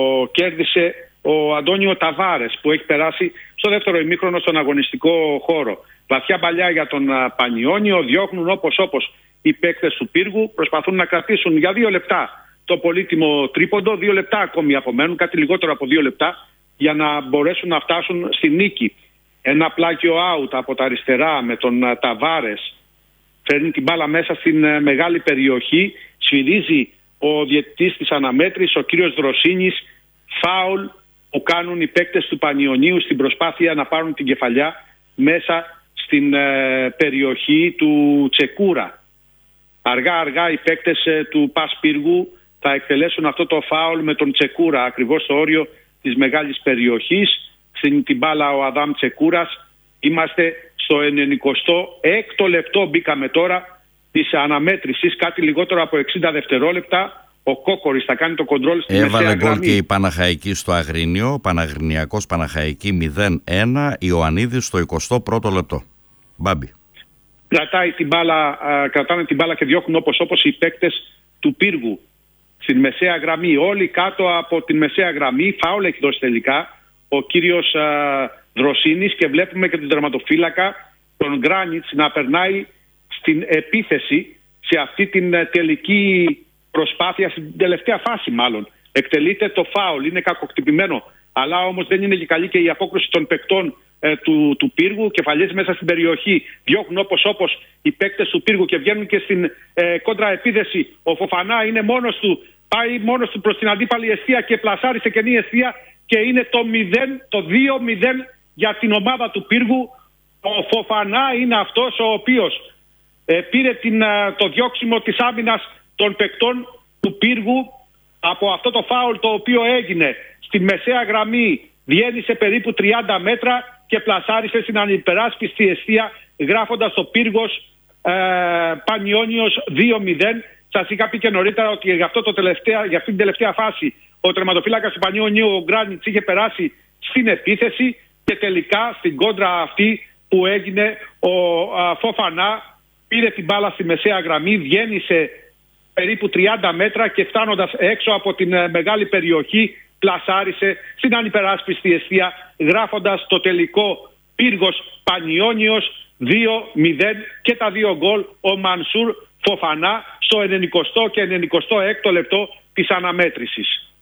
κέρδισε ο Αντώνιο Ταβάρες, που έχει περάσει στο δεύτερο ημίχρονο στον αγωνιστικό χώρο. Βαθιά παλιά για τον α, Πανιώνιο, διώχνουν όπως όπως οι παίκτες του Πύργου, προσπαθούν να κρατήσουν για δύο λεπτά το πολύτιμο τρίποντο, δύο λεπτά ακόμη απομένουν, κάτι λιγότερο από δύο λεπτά, για να μπορέσουν να φτάσουν στη νίκη. Ένα πλάκιο out από τα αριστερά με τον Ταβάρες, φέρνει την μπάλα μέσα στην μεγάλη περιοχή, σφυρίζει ο διαιτητής της αναμέτρησης, ο κύριος Δροσίνης, φάουλ που κάνουν οι παίκτες του Πανιωνίου στην προσπάθεια να πάρουν την κεφαλιά μέσα στην ε, περιοχή του Τσεκούρα. Αργά αργά οι παίκτες ε, του Πας Πύργου θα εκτελέσουν αυτό το φάουλ με τον Τσεκούρα ακριβώς στο όριο της μεγάλης περιοχής. Στην την μπάλα ο Αδάμ Τσεκούρας. Είμαστε στο ενενηκοστό έκτο λεπτό, μπήκαμε τώρα, της αναμέτρησης, κάτι λιγότερο από εξήντα δευτερόλεπτα. Ο Κόκορης θα κάνει το κοντρόλ στη μεσαία γραμμή. Έβαλε γκολ και η Παναχαϊκή στο Αγρίνιο, Παναγρινιακός Παναχαϊκή μηδέν ένα, Ιωαννίδης στο εικοστό πρώτο λεπτό. Μπάμπη. Κρατάει την μπάλα, κρατάνε την μπάλα και διώχνουν όπως όπως οι παίκτες του Πύργου στην μεσαία γραμμή. Όλοι κάτω από την μεσαία γραμμή. Φάουλ έχει δώσει τελικά ο κύριος α, Δροσίνης και βλέπουμε και τον τερματοφύλακα, τον Γκράνιτς, να περνάει στην επίθεση σε αυτή την τελική προσπάθεια, στην τελευταία φάση μάλλον. Εκτελείται το φάουλ, είναι κακοκτυπημένο, αλλά όμως δεν είναι και καλή και η απόκριση των παικτών ε, του, του Πύργου. Κεφαλιές μέσα στην περιοχή, διώχνουν όπως όπως οι παίκτες του Πύργου και βγαίνουν και στην ε, κόντρα επίδεση. Ο Φοφανά είναι μόνος του, πάει μόνος του προς την αντίπαλη εστία και πλασάρει σε κενή εστία και είναι το, μηδέν, το δύο μηδέν για την ομάδα του Πύργου. Ο Φοφανά είναι αυτός ο οποίος ε, πήρε την, ε, το διώξιμο της άμυνας των παικτών του Πύργου από αυτό το φάουλ το οποίο έγινε στη μεσαία γραμμή, διένυσε περίπου τριάντα μέτρα και πλασάρισε στην ανυπεράσπιστη εστία, γράφοντας το Πύργος ε, Πανιώνιος δύο μηδέν. Σας είχα πει και νωρίτερα ότι για, αυτό το τελευταία, για αυτή την τελευταία φάση ο τερματοφύλακας του Πανιώνιου, ο Γκράνιτς, είχε περάσει στην επίθεση και τελικά στην κόντρα αυτή που έγινε ο α, Φοφανά πήρε την μπάλα στη μεσαία γραμμή, διένυσε περίπου τριάντα μέτρα και φτάνοντας έξω από την ε, μεγάλη περιοχή πλασάρισε στην ανυπεράσπιστη εστία, γράφοντας το τελικό Πύργος Πανιώνιος δύο μηδέν και τα δύο γκολ ο Μανσούρ Φοφανά στο ενενηκοστό και ενενηκοστό έκτο λεπτό της αναμέτρησης.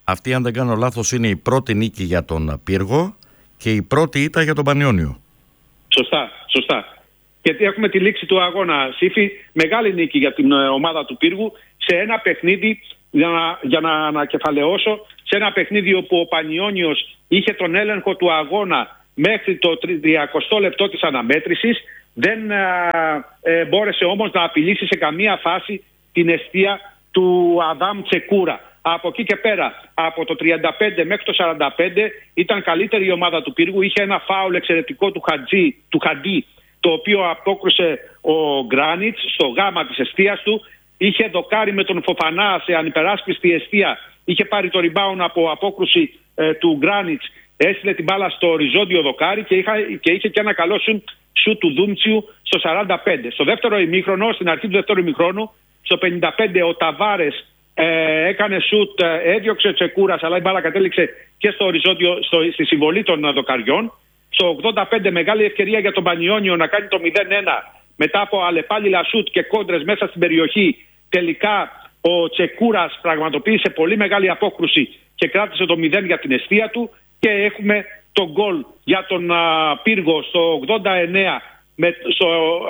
Αυτή, αν δεν κάνω λάθος, είναι η πρώτη νίκη για τον Πύργο και η πρώτη ήττα για τον Πανιόνιο. Σωστά, σωστά. Γιατί έχουμε τη λήξη του αγώνα. Σύφη, μεγάλη νίκη για την ομάδα του Πύργου σε ένα παιχνίδι, για να, για να ανακεφαλαιώσω, σε ένα παιχνίδι όπου ο Πανιόνιος είχε τον έλεγχο του αγώνα μέχρι το τριακοστό λεπτό της αναμέτρησης. Δεν α, ε, μπόρεσε όμως να απειλήσει σε καμία φάση την εστία του Αδάμ Τσεκούρα. Από εκεί και πέρα, από το τριάντα πέντε μέχρι το σαράντα πέντε ήταν καλύτερη η ομάδα του Πύργου. Είχε ένα φάουλ εξαιρετικό του, Χατζή, του Χαντί, το οποίο απόκρουσε ο Γκράνιτς στο γάμα της εστίας του. Είχε δοκάρει με τον Φοφανά σε ανυπεράσπιστη εστία. Είχε πάρει το rebound από απόκρουση ε, του Γκράνιτς. Έστειλε την μπάλα στο οριζόντιο δοκάρι και, είχα, και είχε και ένα καλό σου του Δούμτσιου στο σαράντα πέντε. Στο δεύτερο ημίχρονο, στην αρχή του δεύτερου ημίχρονου, στο πενήντα πέντε ο Ταβάρες ε, έκανε σουτ, ε, έδιωξε Τσεκούρας, αλλά η μπάλα κατέληξε και στο οριζόντιο, στο, στη συμβολή των δοκαριών. Στο ογδόντα πέντε μεγάλη ευκαιρία για τον Πανιόνιο να κάνει το μηδέν ένα μετά από αλλεπάλληλα σουτ και κόντρες μέσα στην περιοχή. Τελικά ο Τσεκούρας πραγματοποίησε πολύ μεγάλη απόκρουση και κράτησε το μηδέν για την εστία του. Και έχουμε τον γκολ για τον α, Πύργο στο ογδόντα εννέα, με, στο,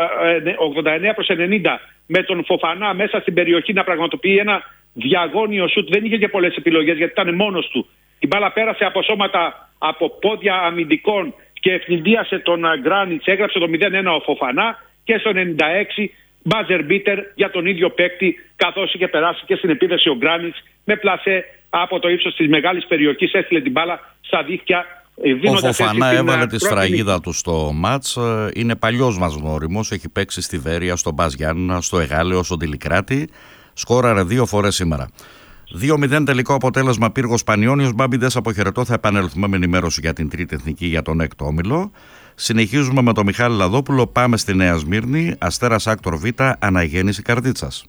ε, ογδόντα εννέα προς ενενήντα με τον Φοφανά μέσα στην περιοχή να πραγματοποιεί ένα διαγώνιο σουτ. Δεν είχε και πολλές επιλογές γιατί ήταν μόνος του. Η μπάλα πέρασε από σώματα, από πόδια αμυντικών και ευνηδίασε τον Γκράνιτς. Έγραψε το μηδέν ένα ο Φοφανά και στο ενενήντα έξι μπάζερ μπίτερ για τον ίδιο παίκτη, καθώς είχε περάσει και στην επίθεση ο Γκράνιτς με πλασέ από το ύψος της μεγάλης περιοχής. Έστειλε την μπάλα στα δίχτυα. Ο Φοφανά έβαλε τη σφραγίδα του στο μάτς. Είναι παλιός μας γνώριμος. Έχει παίξει στη Βέρεια, στον Μπας Γιάννηνα, στο Εγάλεο, στον Τιλικράτη. Σκόραρε δύο φορές σήμερα. δύο μηδέν τελικό αποτέλεσμα Πύργος Πανιόνιος. Μπάμπιντες, αποχαιρετώ. Θα επανέλθουμε με ενημέρωση για την τρίτη εθνική για τον έκτο όμιλο. Συνεχίζουμε με τον Μιχάλη Λαδόπουλο. Πάμε στη Νέα Σμύρνη. Αστέρας Άκτορ Β, αναγέννηση Καρδίτσας.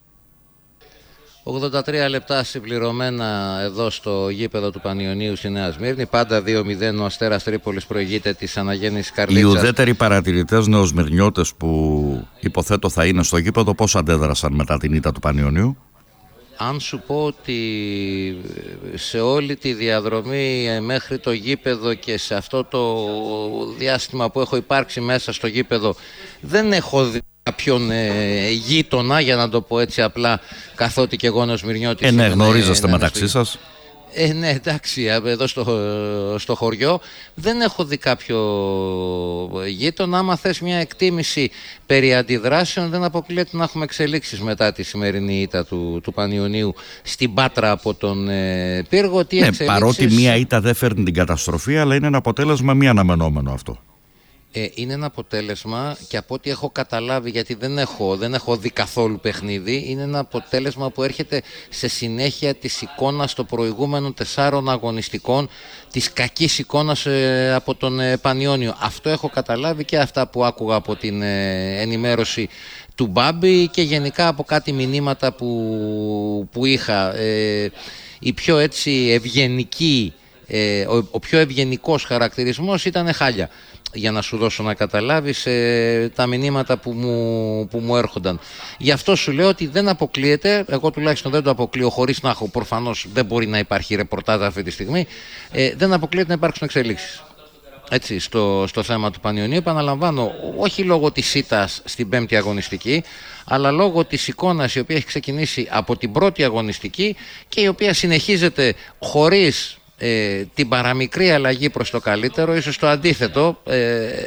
ογδόντα τρία λεπτά συμπληρωμένα εδώ στο γήπεδο του Πανιωνίου στη Νέα Σμύρνη. Πάντα δύο μηδέν ο Αστέρας Τρίπολης προηγείται της αναγέννησης Καρδίτσας. Οι ουδέτεροι παρατηρητές νεοσμυρνιώτες που υποθέτω θα είναι στο γήπεδο, πώς αντέδρασαν μετά την ήττα του Πανιωνίου? Αν σου πω ότι σε όλη τη διαδρομή μέχρι το γήπεδο και σε αυτό το διάστημα που έχω υπάρξει μέσα στο γήπεδο δεν έχω δει κάποιον ε, γείτονα, για να το πω έτσι απλά, καθότι και εγώ νεοσμυρνιώτης. Ε, ναι, γνωρίζεστε ε, μεταξύ σας. Ε, ναι, εντάξει, εδώ στο, στο χωριό δεν έχω δει κάποιο γείτονα. Άμα θες μια εκτίμηση περί αντιδράσεων, δεν αποκλείεται να έχουμε εξελίξεις μετά τη σημερινή ήττα του, του Πανιωνίου στην Πάτρα από τον ε, Πύργο. Τι ναι, εξελίξεις... παρότι μια ήττα δεν φέρνει την καταστροφή, αλλά είναι ένα αποτέλεσμα μη αναμενόμενο αυτό. Ε, είναι ένα αποτέλεσμα και από ό,τι έχω καταλάβει, γιατί δεν έχω, δεν έχω δει καθόλου παιχνίδι, είναι ένα αποτέλεσμα που έρχεται σε συνέχεια της εικόνας των προηγούμενων τεσσάρων αγωνιστικών, της κακής εικόνας ε, από τον ε, Πανιόνιο. Αυτό έχω καταλάβει και αυτά που άκουγα από την ε, ενημέρωση του Μπάμπη και γενικά από κάτι μηνύματα που, που είχα. Ε, η πιο έτσι ευγενική, ε, ο, ο πιο ευγενικός χαρακτηρισμός ήταν χάλια, για να σου δώσω να καταλάβεις ε, τα μηνύματα που μου, που μου έρχονταν. Γι' αυτό σου λέω ότι δεν αποκλείεται, εγώ τουλάχιστον δεν το αποκλείω, χωρίς να έχω, προφανώς δεν μπορεί να υπάρχει ρεπορτάζ αυτή τη στιγμή, ε, δεν αποκλείεται να υπάρξουν εξελίξεις. Έτσι, στο, στο θέμα του Πανιωνίου, επαναλαμβάνω, όχι λόγω της ήττας στην πέμπτη αγωνιστική, αλλά λόγω της εικόνας η οποία έχει ξεκινήσει από την πρώτη αγωνιστική και η οποία συνεχίζεται χωρίς Ε, την παραμικρή αλλαγή προς το καλύτερο, ίσως το αντίθετο, ε,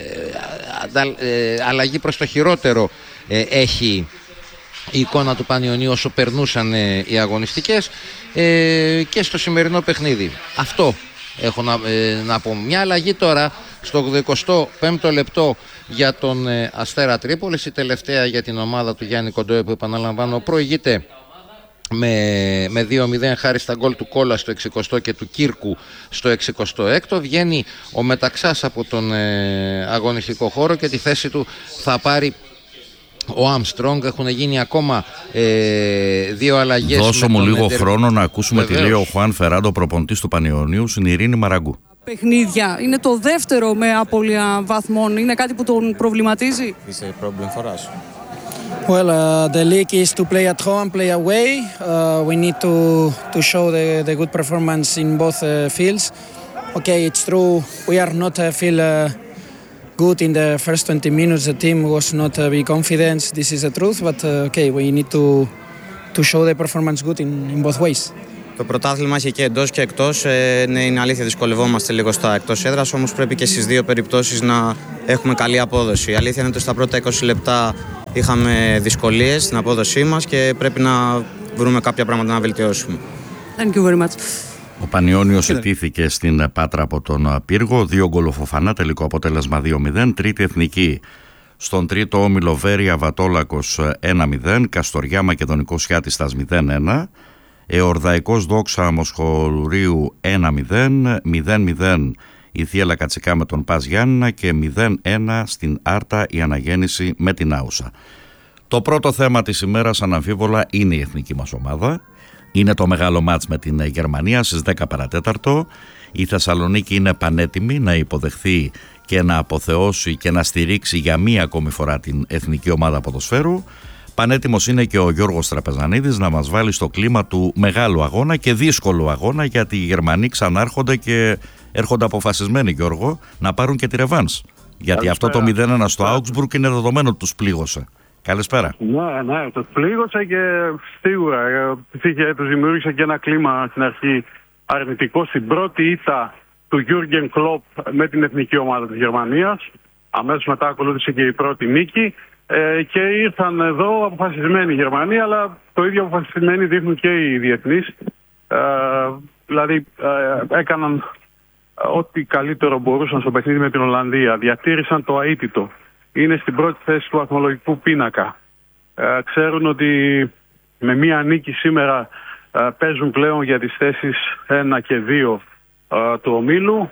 ε, αλλαγή προς το χειρότερο ε, έχει η εικόνα του Πανιωνίου όσο περνούσαν ε, οι αγωνιστικές ε, και στο σημερινό παιχνίδι. Αυτό έχω να, ε, να πω. Μια αλλαγή τώρα στο ογδοηκοστό πέμπτο λεπτό για τον ε, Αστέρα Τρίπολης, η τελευταία για την ομάδα του Γιάννη Κοντόε, που επαναλαμβάνω προηγείται με, με δύο μηδέν χάρη στα γκολ του Κόλλα στο εξηκοστό και του Κύρκου στο εξηκοστό έκτο. Βγαίνει ο Μεταξάς από τον ε, αγωνιστικό χώρο και τη θέση του θα πάρει ο Άμστρονγκ. Έχουν γίνει ακόμα ε, δύο αλλαγές. Δώσω μου λίγο εντερ... χρόνο να ακούσουμε Βεβαίως. τι λέει ο Χουάν Φεράντο, προπονητής του Πανιωνίου, στην Ειρήνη Μαραγκού. Παιχνίδια. Είναι το δεύτερο με απώλεια βαθμών. Είναι κάτι που τον προβληματίζει? It's a problem for us. Well, uh, the league is to play at home, play away. Uh, we need to to show the, the good performance in both uh, fields. Okay, it's true. We are not uh, feel uh, good in the first twenty minutes. The team was not uh, be confident. This is the truth. But uh, okay, we need to to show the performance good in, in both ways. Το πρωτάθλημα έχει και εντός και εκτός. Ε, ναι, είναι αλήθεια, δυσκολευόμαστε λίγο στα εκτός έδρας, όμως πρέπει και στις δύο περιπτώσεις να έχουμε καλή απόδοση. Η αλήθεια είναι ότι στα πρώτα είκοσι λεπτά είχαμε δυσκολίες στην απόδοσή μας και πρέπει να βρούμε κάποια πράγματα να βελτιώσουμε. Thank you very much. Ο Πανιώνιος ετήθηκε στην Πάτρα από τον Πύργο, δύο γκολ ο Φοφανά, τελικό αποτέλεσμα δύο μηδέν. Τρίτη εθνική. Στον τρίτο όμιλο Βέρεια Βατόλακος ένα μηδέν, Καστοριά Μακεδονικός Χιάτιστας μηδέν ένα. Εορδαϊκός Δόξα Μοσχορίου ένα μηδέν, μηδέν μηδέν η Θίελα Κατσικά με τον Πας Γιάννηνα και μηδέν ένα στην Άρτα η Αναγέννηση με την Άουσα. Το πρώτο θέμα της ημέρας αναμφίβολα είναι η εθνική μας ομάδα. Είναι το μεγάλο μάτς με την Γερμανία στις δέκα παρατέταρτο. Η Θεσσαλονίκη είναι πανέτοιμη να υποδεχθεί και να αποθεώσει και να στηρίξει για μία ακόμη φορά την εθνική ομάδα ποδοσφαίρου. Πανέτοιμος είναι και ο Γιώργος Τραπεζανίδης να μας βάλει στο κλίμα του μεγάλου αγώνα και δύσκολου αγώνα, γιατί οι Γερμανοί ξανάρχονται και έρχονται αποφασισμένοι, Γιώργο, να πάρουν και τη ρεβάνς. Γιατί αυτό το μηδέν ένα στο Augsburg είναι δεδομένο ότι τους πλήγωσε. Καλησπέρα. Ναι, ναι, τους πλήγωσε και σίγουρα τους δημιούργησε και ένα κλίμα στην αρχή αρνητικό στην πρώτη ήττα του Jürgen Klopp με την εθνική ομάδα της Γερμανίας. Αμέσως μετά ακολούθησε και η πρώτη νίκη. Ε, και ήρθαν εδώ αποφασισμένοι οι Γερμανοί, αλλά το ίδιο αποφασισμένοι δείχνουν και οι διεθνείς. Ε, δηλαδή ε, έκαναν ό,τι καλύτερο μπορούσαν στο παιχνίδι με την Ολλανδία. Διατήρησαν το αίτητο. Είναι στην πρώτη θέση του βαθμολογικού πίνακα. Ε, ξέρουν ότι με μία νίκη σήμερα ε, παίζουν πλέον για τις θέσεις ένα και δύο ε, του ομίλου.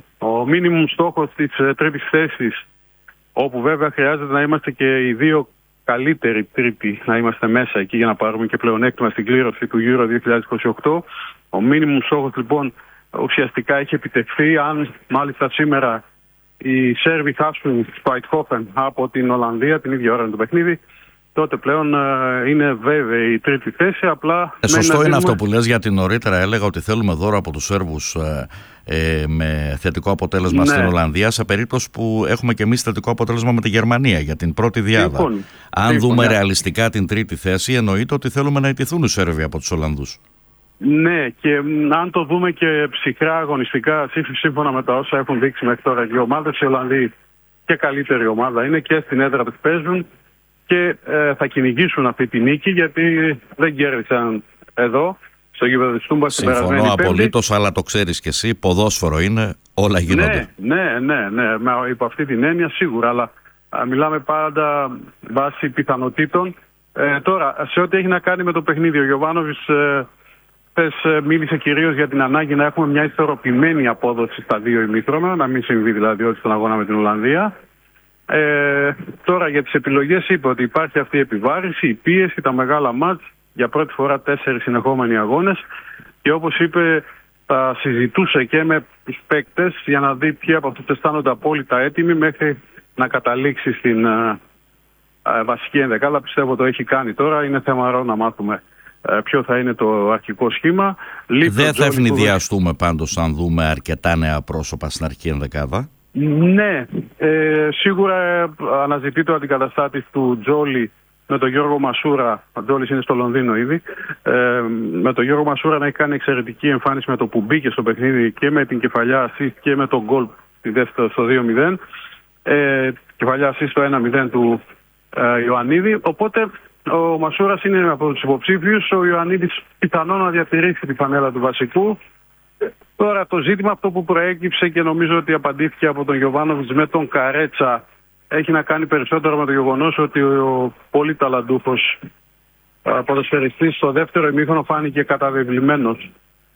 Ο μίνιμουμ στόχος της ε, τρίτης θέσης, όπου βέβαια χρειάζεται να είμαστε και οι δύο καλύτεροι τρίτοι, να είμαστε μέσα εκεί για να πάρουμε και πλεονέκτημα στην κλήρωση του Euro δύο χιλιάδες είκοσι οκτώ. Ο μίνιμουμ στόχος λοιπόν ουσιαστικά έχει επιτευχθεί. Αν μάλιστα σήμερα οι Σέρβοι χάσουν στο Eindhoven από την Ολλανδία την ίδια ώρα με το παιχνίδι, τότε πλέον ε, είναι βέβαιη η τρίτη θέση. Απλά ε, σωστό είναι δίνουμε... αυτό που λες, γιατί νωρίτερα έλεγα ότι θέλουμε δώρο από τους Σέρβους ε, ε, με θετικό αποτέλεσμα ναι. στην Ολλανδία, σε περίπτωση που έχουμε και εμείς θετικό αποτέλεσμα με τη Γερμανία για την πρώτη διάδα. Λοιπόν, Αν λοιπόν, δούμε ναι. ρεαλιστικά την τρίτη θέση, εννοείται ότι θέλουμε να ιτηθούν οι Σέρβοι από τους Ολλανδούς. Ναι, και αν το δούμε και ψυχρά αγωνιστικά, σύμφωνα με τα όσα έχουν δείξει μέχρι τώρα οι ομάδες, οι Ολλανδοί και καλύτερη ομάδα είναι και στην έδρα που παίζουν και ε, θα κυνηγήσουν αυτή τη νίκη, γιατί δεν κέρδισαν εδώ στο γήπεδο της Τούμπας την περασμένη Πέμπτη. Συμφωνώ απολύτως, αλλά το ξέρεις και εσύ, ποδόσφαιρο είναι, όλα γίνονται. Ναι, ναι, ναι, ναι, με, υπό αυτή την έννοια σίγουρα, αλλά α, μιλάμε πάντα βάσει πιθανότητων. Ε, τώρα, σε ό,τι έχει να κάνει με το παιχνίδι, ο Γιοβάνοβιτς ε, χθες μίλησε κυρίως για την ανάγκη να έχουμε μια ισορροπημένη απόδοση στα δύο ημίχρονα, να μην συμβεί δηλαδή ό,τι στον αγώνα με την Ολλανδία. Ε, τώρα για τις επιλογές είπε ότι υπάρχει αυτή η επιβάρηση, η πίεση, τα μεγάλα μάτς, για πρώτη φορά τέσσερις συνεχόμενοι αγώνες, και όπως είπε τα συζητούσε και με τους παίκτες για να δει ποιοι από αυτούς αισθάνονται απόλυτα έτοιμοι μέχρι να καταλήξει στην α, α, βασική ενδεκάδα. Πιστεύω το έχει κάνει τώρα, είναι θέμα να μάθουμε α, ποιο θα είναι το αρχικό σχήμα. Δεν θα ευνηδιαστούμε που... πάντως αν δούμε αρκετά νέα πρόσωπα στην αρχική ενδεκάδα. Ναι, ε, σίγουρα ε, αναζητείται ο αντικαταστάτης του Τζόλι με τον Γιώργο Μασούρα. Ο Τζόλις είναι στο Λονδίνο ήδη. Ε, με τον Γιώργο Μασούρα να έχει κάνει εξαιρετική εμφάνιση με το που μπήκε στο παιχνίδι και με την κεφαλιά assist και με τον γκολ τη δεύτερη στο δύο μηδέν. Ε, κεφαλιά assist στο ένα μηδέν του ε, Ιωαννίδη. Οπότε ο Μασούρας είναι από τους υποψήφιους. Ο Ιωαννίδης πιθανόν να διατηρήσει τη φανέλα του βασικού. Τώρα το ζήτημα αυτό που προέκυψε και νομίζω ότι απαντήθηκε από τον Γιοβάνοβιτς με τον Καρέτσα έχει να κάνει περισσότερο με το γεγονός ότι ο πολύ ταλαντούχος ποδοσφαιριστής στο δεύτερο ημίχρονο φάνηκε καταβεβλημένος.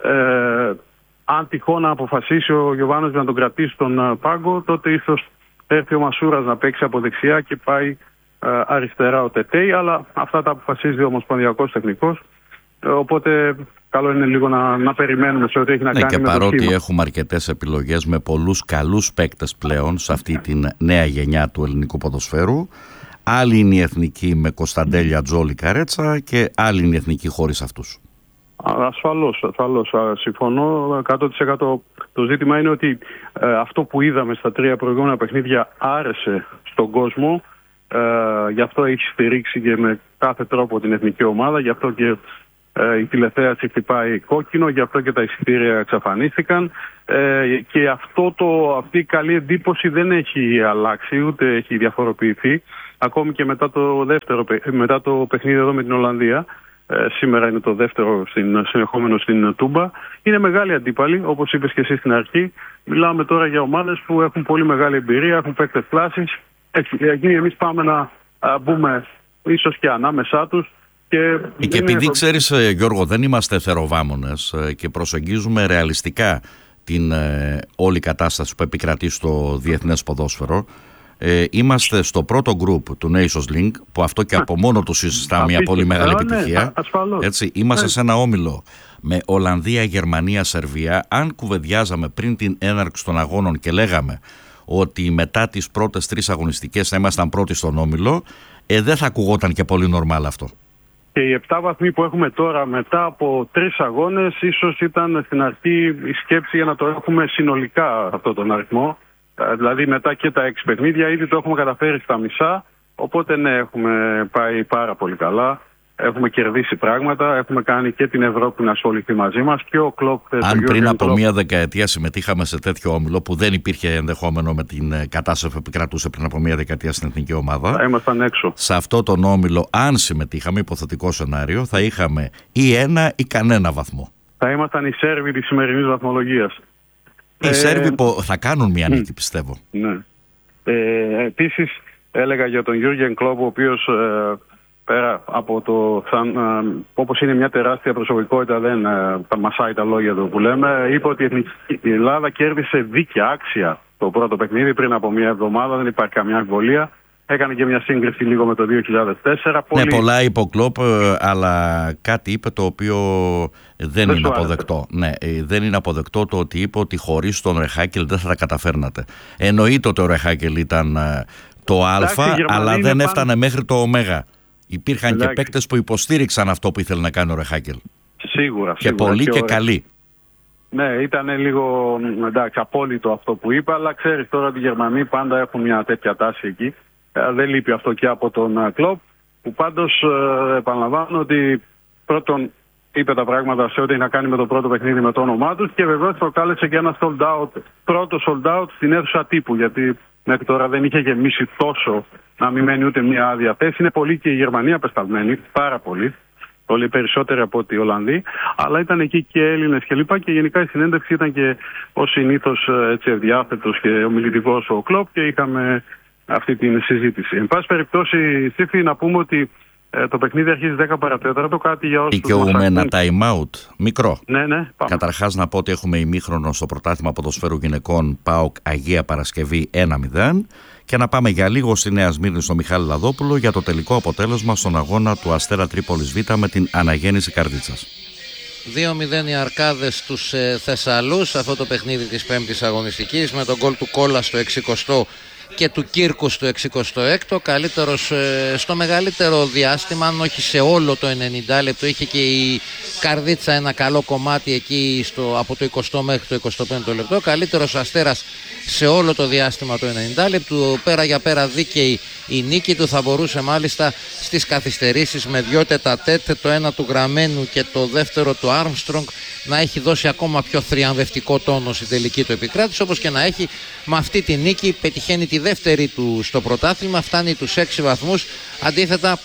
Ε, αν τυχόν να αποφασίσει ο Γιοβάνοβιτς να τον κρατήσει στον πάγκο, τότε ίσως έρθει ο Μασούρας να παίξει από δεξιά και πάει αριστερά ο Τετέι, αλλά αυτά τα αποφασίζει ο ομοσπονδιακός τεχνικός. Οπότε καλό είναι λίγο να, να περιμένουμε σε ό,τι έχει να ναι, κάνει και με το σχήμα. παρότι έχουμε αρκετές επιλογές με πολλούς καλούς παίκτες πλέον σε αυτή τη νέα γενιά του ελληνικού ποδοσφαίρου, Άλλη είναι η εθνική με Κωνσταντέλια, Τζόλι, Καρέτσα και άλλη είναι η εθνική χωρίς αυτούς. Ασφαλώς, ασφαλώς. Συμφωνώ εκατό τοις εκατό. Το ζήτημα είναι ότι ε, αυτό που είδαμε στα τρία προηγούμενα παιχνίδια άρεσε στον κόσμο. Ε, γι' αυτό έχει στηρίξει και με κάθε τρόπο την εθνική ομάδα. Γι' αυτό και ε, η τηλεθέαση χτυπάει κόκκινο. Γι' αυτό και τα εισιτήρια εξαφανίστηκαν. Ε, και αυτό το, αυτή η καλή εντύπωση δεν έχει αλλάξει ούτε έχει διαφοροποιηθεί. Ακόμη και μετά το, δεύτερο, μετά το παιχνίδι εδώ με την Ολλανδία. Ε, σήμερα είναι το δεύτερο στην, συνεχόμενο στην Τούμπα. Είναι μεγάλη αντίπαλη, όπως είπες και εσύ στην αρχή. Μιλάμε τώρα για ομάδες που έχουν πολύ μεγάλη εμπειρία, έχουν παίκτες κλάσης. Εκεί εμείς πάμε να α, μπούμε ίσως και ανάμεσά τους. Και, και επειδή το... ξέρεις, Γιώργο, δεν είμαστε θεροβάμονες και προσεγγίζουμε ρεαλιστικά την ε, όλη κατάσταση που επικρατεί στο διεθνές ποδόσφαιρο. Ε, είμαστε στο πρώτο γκρουπ του Nations League, που αυτό και από μόνο του συζητά μια πολύ μεγάλη επιτυχία. Ναι, έτσι, είμαστε ναι. σε ένα όμιλο με Ολλανδία, Γερμανία, Σερβία. Αν κουβεντιάζαμε πριν την έναρξη των αγώνων και λέγαμε ότι μετά τις πρώτες τρεις αγωνιστικές θα ήμασταν πρώτοι στον όμιλο, ε, δεν θα ακουγόταν και πολύ νορμάλ αυτό. Και οι επτά βαθμοί που έχουμε τώρα μετά από τρεις αγώνες, ίσως ήταν στην αρχή η σκέψη για να το έχουμε συνολικά αυτόν τον αριθμό. Δηλαδή μετά και τα έξι παιχνίδια ήδη το έχουμε καταφέρει στα μισά, οπότε ναι, έχουμε πάει πάρα πολύ καλά, έχουμε κερδίσει πράγματα, έχουμε κάνει και την Ευρώπη να ασχοληθεί μαζί μας και ο Κλοπ. Αν πριν από Κλοπ... μία δεκαετία συμμετείχαμε σε τέτοιο όμιλο που δεν υπήρχε ενδεχόμενο με την κατάσταση που επικρατούσε πριν από μία δεκαετία στην εθνική ομάδα, θα ήμασταν έξω. Σε αυτό τον όμιλο, αν συμμετείχαμε, υποθετικό σενάριο, θα είχαμε ή ένα ή κανένα βαθμό. Θα ήμασταν οι Σέρβοι της σημερινής βαθμολογίας. Οι ε, Σέρβοι που θα κάνουν μια νίκη, πιστεύω. Ναι. Ε, επίσης έλεγα για τον Γιούργεν Κλοπ, ο οποίος ε, πέρα από το σαν, ε, όπως είναι μια τεράστια προσωπικότητα, δεν ε, τα μασάει τα λόγια του που λέμε, είπε ότι η Ελλάδα κέρδισε δίκαια, άξια το πρώτο παιχνίδι πριν από μια εβδομάδα, δεν υπάρχει καμιά αμφιβολία. Έκανε και μια σύγκριση λίγο με το δύο χιλιάδες τέσσερα. Ναι, πολύ... πολλά είπε ο Κλοπ, αλλά κάτι είπε το οποίο δεν, δεν είναι αποδεκτό. Ναι, δεν είναι αποδεκτό το ότι είπε ότι χωρίς τον Ρεχάκελ δεν θα τα καταφέρνατε. Εννοείται ότι ο Ρεχάκελ ήταν το Α, εντάξει, αλλά δεν έφτανε πάνω... μέχρι το Ω. Υπήρχαν εντάξει. και παίκτες που υποστήριξαν αυτό που ήθελε να κάνει ο Ρεχάκελ. Σίγουρα. Και σίγουρα, πολλοί και, και καλοί. Ναι, ήταν λίγο εντάξει, απόλυτο αυτό που είπα, αλλά ξέρεις τώρα ότι οι Γερμανοί πάντα έχουν μια τέτοια τάση εκεί. Δεν λείπει αυτό και από τον Κλοπ, που πάντως ε, επαναλαμβάνω ότι πρώτον είπε τα πράγματα σε ό,τι έχει να κάνει με το πρώτο παιχνίδι με το όνομά τους και βεβαίως προκάλεσε και ένα sold out, πρώτο sold out στην αίθουσα τύπου, γιατί μέχρι τώρα δεν είχε γεμίσει τόσο να μην μένει ούτε μία άδεια θέση. Είναι πολύ και η Γερμανία απεσταλμένη, πάρα πολύ, πολύ περισσότεροι από ότι οι Ολλανδοί, αλλά ήταν εκεί και Έλληνες και λοιπά και γενικά η συνέντευξη ήταν και ως συνήθως έτσι ευδιάθετος και ομιλητικός ο Κλοπ και είχαμε αυτή την συζήτηση. Εν πάση περιπτώσει, Στίφη, να πούμε ότι ε, το παιχνίδι αρχίζει δέκα παρατέταρτο, κάτι για όσους... Δικαιούμαι ένα time out, μικρό. Ναι, ναι, πάμε. Καταρχάς να πω ότι έχουμε ημίχρονο στο πρωτάθλημα ποδοσφαίρου γυναικών ΠΑΟΚ Αγία Παρασκευή ένα μηδέν και να πάμε για λίγο στη Νέα Σμύρνη στο Μιχάλη Λαδόπουλο για το τελικό αποτέλεσμα στον αγώνα του Αστέρα Τρίπολης Β με την Αναγέννηση Καρδίτσας. δύο μηδέν οι Αρκάδες στους ε, Θεσσαλούς, αυτό το παιχνίδι της πέμπτης αγωνιστικής με τον γκολ του Κόλλα στο εξηκοστό και του Κύρκου στο εξηκοστό έκτο. Καλύτερος ε, στο μεγαλύτερο διάστημα, αν όχι σε όλο το ενενήντα λεπτό. Είχε και η Καρδίτσα ένα καλό κομμάτι εκεί στο, από το εικοστό μέχρι το εικοστό πέμπτο λεπτό. Καλύτερος Αστέρας σε όλο το διάστημα του ενενήντα λεπτού. Πέρα για πέρα δίκαιη η νίκη του. Θα μπορούσε μάλιστα στις καθυστερήσεις με δυο τετατέτ, το ένα του Γραμμένου και το δεύτερο του Άρμστρονγκ, να έχει δώσει ακόμα πιο θριαμβευτικό τόνο στη τελική του επικράτηση. Όπως και να έχει, με αυτή τη νίκη πετυχαίνει τη δεύτερη του στο πρωτάθλημα, φτάνει τους έξι βαθμούς. Αντίθετα,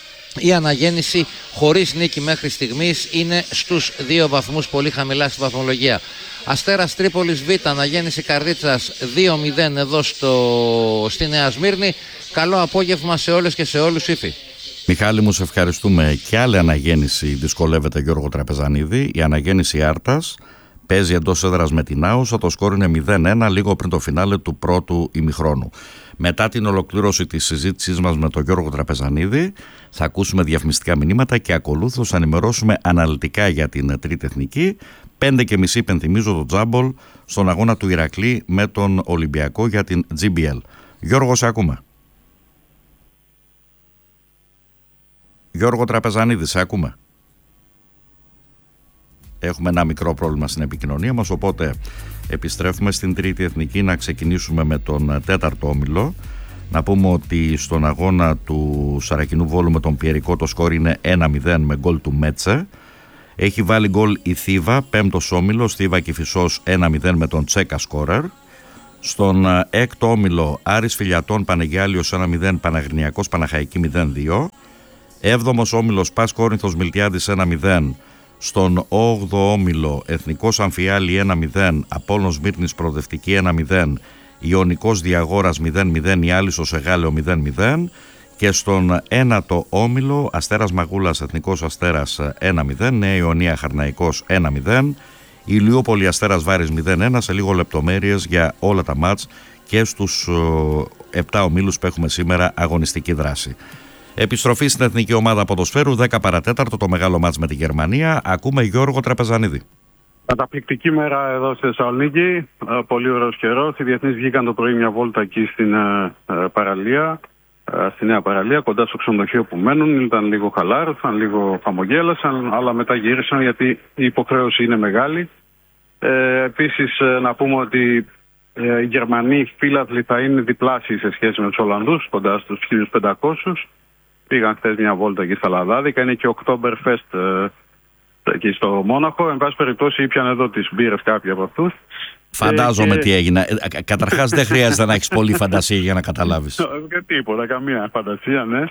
η Αναγέννηση χωρίς νίκη μέχρι στιγμής είναι στους δύο βαθμούς, πολύ χαμηλά στη βαθμολογία. Αστέρας Τρίπολης Β, Αναγέννηση Καρδίτσας δύο μηδέν εδώ στο, στη Νέα Σμύρνη. Καλό απόγευμα σε όλες και σε όλους, Ήφη. Μιχάλη μου, σε ευχαριστούμε. Και άλλη Αναγέννηση δυσκολεύεται, Γιώργο Τραπεζανίδη. Η Αναγέννηση Άρτας παίζει εντός έδρας με την Άουσα, το σκόρ είναι μηδέν ένα λίγο πριν το φινάλε του πρώτου ημιχρόνου. Μετά την ολοκλήρωση της συζήτησής μας με τον Γιώργο Τραπεζανίδη θα ακούσουμε διαφημιστικά μηνύματα και ακολούθως θα ενημερώσουμε αναλυτικά για την τρίτη εθνική. Πέντε και μισή υπενθυμίζω το τζάμπολ στον αγώνα του Ηρακλή με τον Ολυμπιακό για την τζι μπι ελ. Γιώργο, σε ακούμε. Γιώργο Τραπεζανίδη, σε ακούμε? Έχουμε ένα μικρό πρόβλημα στην επικοινωνία μας, οπότε επιστρέφουμε στην Τρίτη Εθνική να ξεκινήσουμε με τον τέταρτο όμιλο. Να πούμε ότι στον αγώνα του Σαρακινού Βόλου με τον Πιερικό το σκόρ είναι ένα μηδέν με γκολ του Μέτσε. Έχει βάλει γκολ η Θήβα, πέμπτος όμιλος, Θήβα Κηφισός ένα μηδέn με τον Τσέκα σκόρερ. Στον έκτο όμιλο Άρης Φιλιατών Πανεγιάλιος ένα μηδέν, Παναγρινιακός Παναχαϊκή μηδέν δύο. Έβδομος όμιλος Πας Κόρινθος Μιλτιάδης ένα μηδέν. Στον όγδοο όμιλο Εθνικός Αμφιάλη ένα μηδέν, Απόλλων Σμύρνης Προοδευτική ένα μηδέν, Ιωνικός Διαγόρας μηδέν μηδέν, η Άλυσσος Εγάλεο μηδέν μηδέν. Και στον ένατο όμιλο Αστέρας Μαγούλας Εθνικός Αστέρας ένα μηδέν, Νέα Ιωνία Χαρναϊκός ένα μηδέν, Ηλιούπολη Αστέρας Βάρης μηδέν ένα. Σε λίγο λεπτομέρειες για όλα τα μάτς και στους επτά ομίλους που έχουμε σήμερα αγωνιστική δράση. Επιστροφή στην Εθνική Ομάδα Ποδοσφαίρου, δέκα παρατέταρτο, το μεγάλο μάτς με τη Γερμανία. Ακούμε Γιώργο Τραπεζανίδη. Καταπληκτική μέρα εδώ στη Θεσσαλονίκη. Πολύ ωραίος καιρός. Οι διεθνείς βγήκαν το πρωί μια βόλτα εκεί στην παραλία, στη Νέα Παραλία, κοντά στο ξενοδοχείο που μένουν. Ήταν λίγο χαλάρωσαν, λίγο χαμογέλασαν, αλλά μετά γύρισαν γιατί η υποχρέωση είναι μεγάλη. Ε, επίσης, να πούμε ότι ε, οι Γερμανοί φίλαθλοι θα είναι διπλάσιοι σε σχέση με τους Ολλανδούς, κοντά στους χίλιους πεντακόσιους. Πήγαν χθες μια βόλτα εκεί στα Λαδάδικα. Είναι και Oktoberfest ε, εκεί στο Μόναχο. Εν πάση περιπτώσει, ήπιαν εδώ τις μπύρες κάποιοι από αυτούς. Φαντάζομαι και... τι έγινε. Καταρχάς, δεν χρειάζεται να έχεις πολλή φαντασία για να καταλάβεις. Και τίποτα, καμία φαντασία, ναι.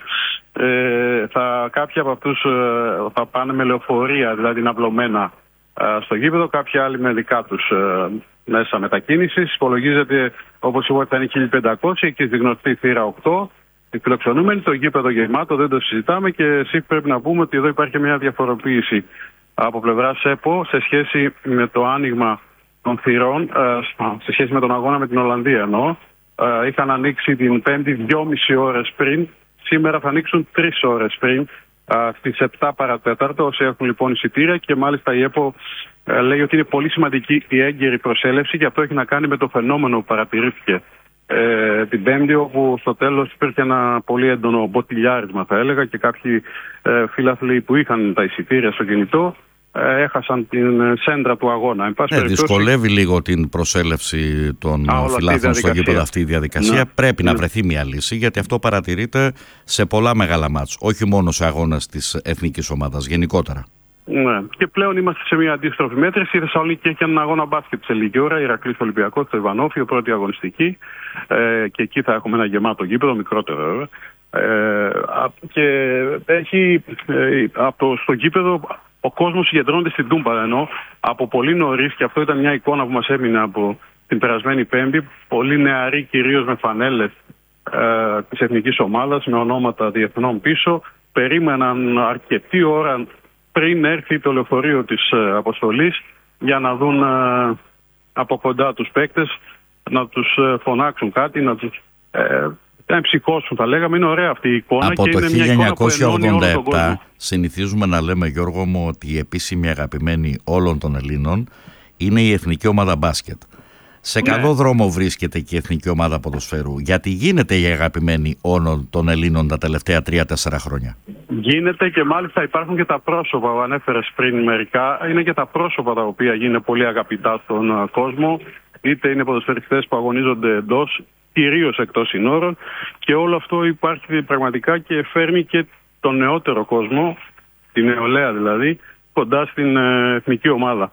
Ε, θα, κάποιοι από αυτούς ε, θα πάνε με λεωφορεία, δηλαδή ναυλωμένα ε, στο γήπεδο. Κάποιοι άλλοι με δικά τους ε, μέσα μετακίνησης. Υπολογίζεται, όπως είπα, θα είναι χίλιοι πεντακόσιοι και στη γνωστή θύρα οκτώ. Οι φιλοξενούμενοι, το γήπεδο γεμάτο, δεν το συζητάμε και εσύ πρέπει να πούμε ότι εδώ υπάρχει μια διαφοροποίηση από πλευράς ΕΠΟ σε σχέση με το άνοιγμα των θυρών, σε σχέση με τον αγώνα με την Ολλανδία εννοώ. Είχαν ανοίξει την Πέμπτη δυόμιση ώρες πριν, σήμερα θα ανοίξουν τρεις ώρες πριν, στις επτά παρατέταρτο, όσοι έχουν λοιπόν εισιτήρια, και μάλιστα η ΕΠΟ λέει ότι είναι πολύ σημαντική η έγκαιρη προσέλευση και αυτό έχει να κάνει με το φαινόμενο που παρατηρήθηκε Ε, την Πέμπτη, όπου στο τέλος υπήρχε ένα πολύ έντονο μποτιλιάρισμα, θα έλεγα, και κάποιοι ε, φίλαθλοι που είχαν τα εισιτήρια στο κινητό ε, έχασαν την σέντρα του αγώνα. Εν πάση ναι, περιπτώσει... Δυσκολεύει λίγο την προσέλευση των φιλάθλων στο γήπεδο αυτή η διαδικασία. Ναι. Πρέπει ναι. να βρεθεί μια λύση, γιατί αυτό παρατηρείται σε πολλά μεγάλα μάτς, όχι μόνο σε αγώνες της εθνικής ομάδας, γενικότερα. Ναι. Και πλέον είμαστε σε μια αντίστροφη μέτρηση. Η Θεσσαλονίκη έχει έναν αγώνα μπάσκετ σε λίγη ώρα. Ηρακλής Ολυμπιακός στο Ιβανόφιο, πρώτη αγωνιστική. Ε, και εκεί θα έχουμε ένα γεμάτο γήπεδο, μικρότερο βέβαια. Ε, και έχει ε, από στο γήπεδο ο κόσμος συγκεντρώνεται στην Τούμπα. Ενώ από πολύ νωρίς, και αυτό ήταν μια εικόνα που μας έμεινε από την περασμένη Πέμπτη, πολύ νεαροί κυρίως με φανέλες ε, της εθνικής ομάδας, με ονόματα διεθνών πίσω, περίμεναν αρκετή ώρα πριν έρθει το λεωφορείο της ε, αποστολής για να δουν ε, από κοντά τους παίκτες, να τους ε, φωνάξουν κάτι, να τους ε, εμψυχώσουν, θα λέγαμε. Είναι ωραία αυτή η εικόνα. Από και το είναι χίλια εννιακόσια ογδόντα επτά συνηθίζουμε να λέμε, Γιώργο μου, ότι η επίσημη αγαπημένη όλων των Ελλήνων είναι η εθνική ομάδα μπάσκετ. Σε ναι. καλό δρόμο βρίσκεται και η εθνική ομάδα ποδοσφαίρου. Γιατί γίνεται η αγαπημένη όλων των Ελλήνων τα τελευταία τρία τέσσερα χρόνια. Γίνεται, και μάλιστα υπάρχουν και τα πρόσωπα που ανέφερες πριν μερικά. Είναι και τα πρόσωπα τα οποία γίνονται πολύ αγαπητά στον κόσμο. Είτε είναι ποδοσφαιριστές που αγωνίζονται εντός, κυρίως εκτός συνόρων. Και όλο αυτό υπάρχει πραγματικά και φέρνει και τον νεότερο κόσμο, την νεολαία δηλαδή, κοντά στην εθνική ομάδα.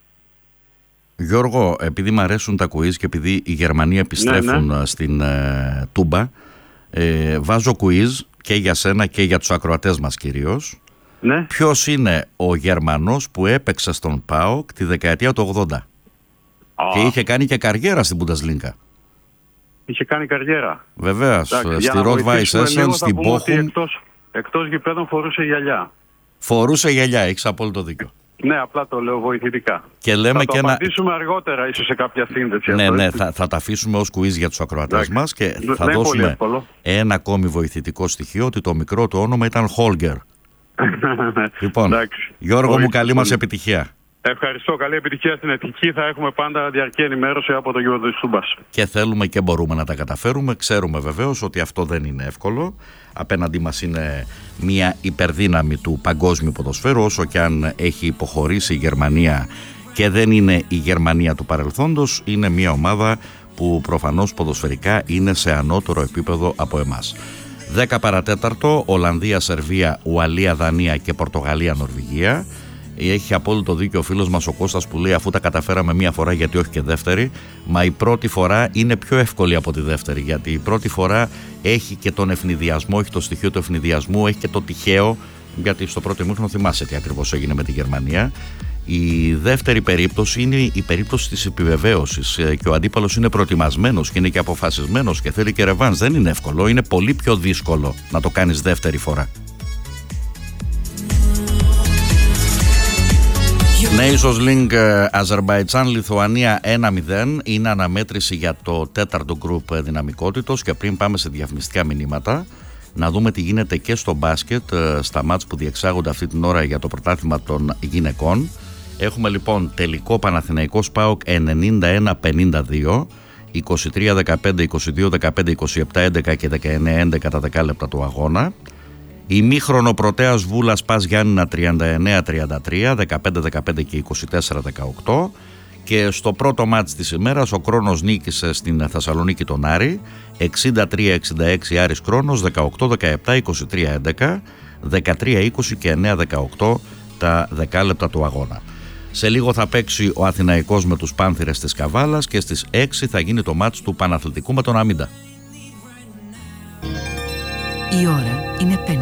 Γιώργο, επειδή μου αρέσουν τα quiz και επειδή οι Γερμανοί επιστρέφουν ναι, ναι. στην ε, Τούμπα, ε, βάζω quiz και για σένα και για τους ακροατές μας κυρίως. Ναι. Ποιος είναι ο Γερμανός που έπαιξε στον ΠΑΟΚ τη δεκαετία του ογδόντα oh. και είχε κάνει και καριέρα στην Bundesliga? Είχε κάνει καριέρα. Βεβαίως, στη Rot-Weiss Essen, στην Bochum. Εκτός, εκτός γηπέδων φορούσε γυαλιά. Φορούσε γυαλιά, έχεις απόλυτο δίκιο. Ναι, απλά το λέω βοηθητικά. Και λέμε θα το και απαντήσουμε ένα... αργότερα, ίσως σε κάποια σύνδεση. Ναι, αυτό, ναι, θα, θα τα αφήσουμε ως quiz για τους ακροατές μας και θα δεν δώσουμε ένα ακόμη βοηθητικό στοιχείο, ότι το μικρό του όνομα ήταν Holger. Λοιπόν, εντάξει, Γιώργο μου, καλή μας επιτυχία. Ευχαριστώ. Καλή επιτυχία στην Εθνική. Θα έχουμε πάντα διαρκή ενημέρωση από το γήπεδο της Τούμπας. Και θέλουμε και μπορούμε να τα καταφέρουμε. Ξέρουμε βεβαίως ότι αυτό δεν είναι εύκολο. Απέναντί μας είναι μια υπερδύναμη του παγκόσμιου ποδοσφαίρου, όσο και αν έχει υποχωρήσει η Γερμανία και δεν είναι η Γερμανία του παρελθόντος, είναι μια ομάδα που προφανώς ποδοσφαιρικά είναι σε ανώτερο επίπεδο από εμάς. δέκα παρατέταρτο, Ολλανδία, Σερβία, Ουαλία, Δανία και Πορτογαλία, Νορβηγία. Έχει απόλυτο δίκιο ο φίλος μας ο Κώστας που λέει, αφού τα καταφέραμε μία φορά γιατί όχι και δεύτερη, μα η πρώτη φορά είναι πιο εύκολη από τη δεύτερη, γιατί η πρώτη φορά έχει και τον ευνηδιασμό, έχει το στοιχείο του ευνηδιασμού, έχει και το τυχαίο, γιατί στο πρώτο ημίχρονο θυμάσαι τι ακριβώς έγινε με τη Γερμανία. Η δεύτερη περίπτωση είναι η περίπτωση της επιβεβαίωσης και ο αντίπαλος είναι προετοιμασμένος και είναι και αποφασισμένος και θέλει και ρεβάνς. Δεν είναι εύκολο, είναι πολύ πιο δύσκολο να το κάνεις δεύτερη φορά. Nations League Αζερμπαϊτζάν Λιθουανία ένα μηδέν είναι αναμέτρηση για το τέταρτο γκρουπ δυναμικότητος. Και πριν πάμε σε διαφημιστικά μηνύματα, να δούμε τι γίνεται και στο μπάσκετ στα μάτς που διεξάγονται αυτή την ώρα για το πρωτάθλημα των γυναικών. Έχουμε λοιπόν τελικό Παναθηναϊκός ΠΑΟΚ ενενήντα ένα πενήντα δύο, είκοσι τρία δεκαπέντε, είκοσι δύο δεκαπέντε, είκοσι επτά έντεκα και δεκαεννέα έντεκα τα δεκάλεπτα του αγώνα. Ημίχρονο Πρωτέας Βούλας Πας Γιάννηνα τριάντα εννέα τριάντα τρία, δεκαπέντε δεκαπέντε και είκοσι τέσσερα δεκαοκτώ. Και στο πρώτο μάτς της ημέρας ο Κρόνος νίκησε στην Θεσσαλονίκη τον Άρη εξήντα τρία εξήντα έξι, Άρης Κρόνος, δεκαοκτώ δεκαεπτά, είκοσι τρία έντεκα, δεκατρία είκοσι και εννέα δεκαοκτώ τα δεκάλεπτα του αγώνα. Σε λίγο θα παίξει ο Αθηναϊκός με τους Πάνθυρες της Καβάλας και στις έξι θα γίνει το μάτς του Παναθλητικού με τον Αμίντα. Η ώρα είναι πέντε.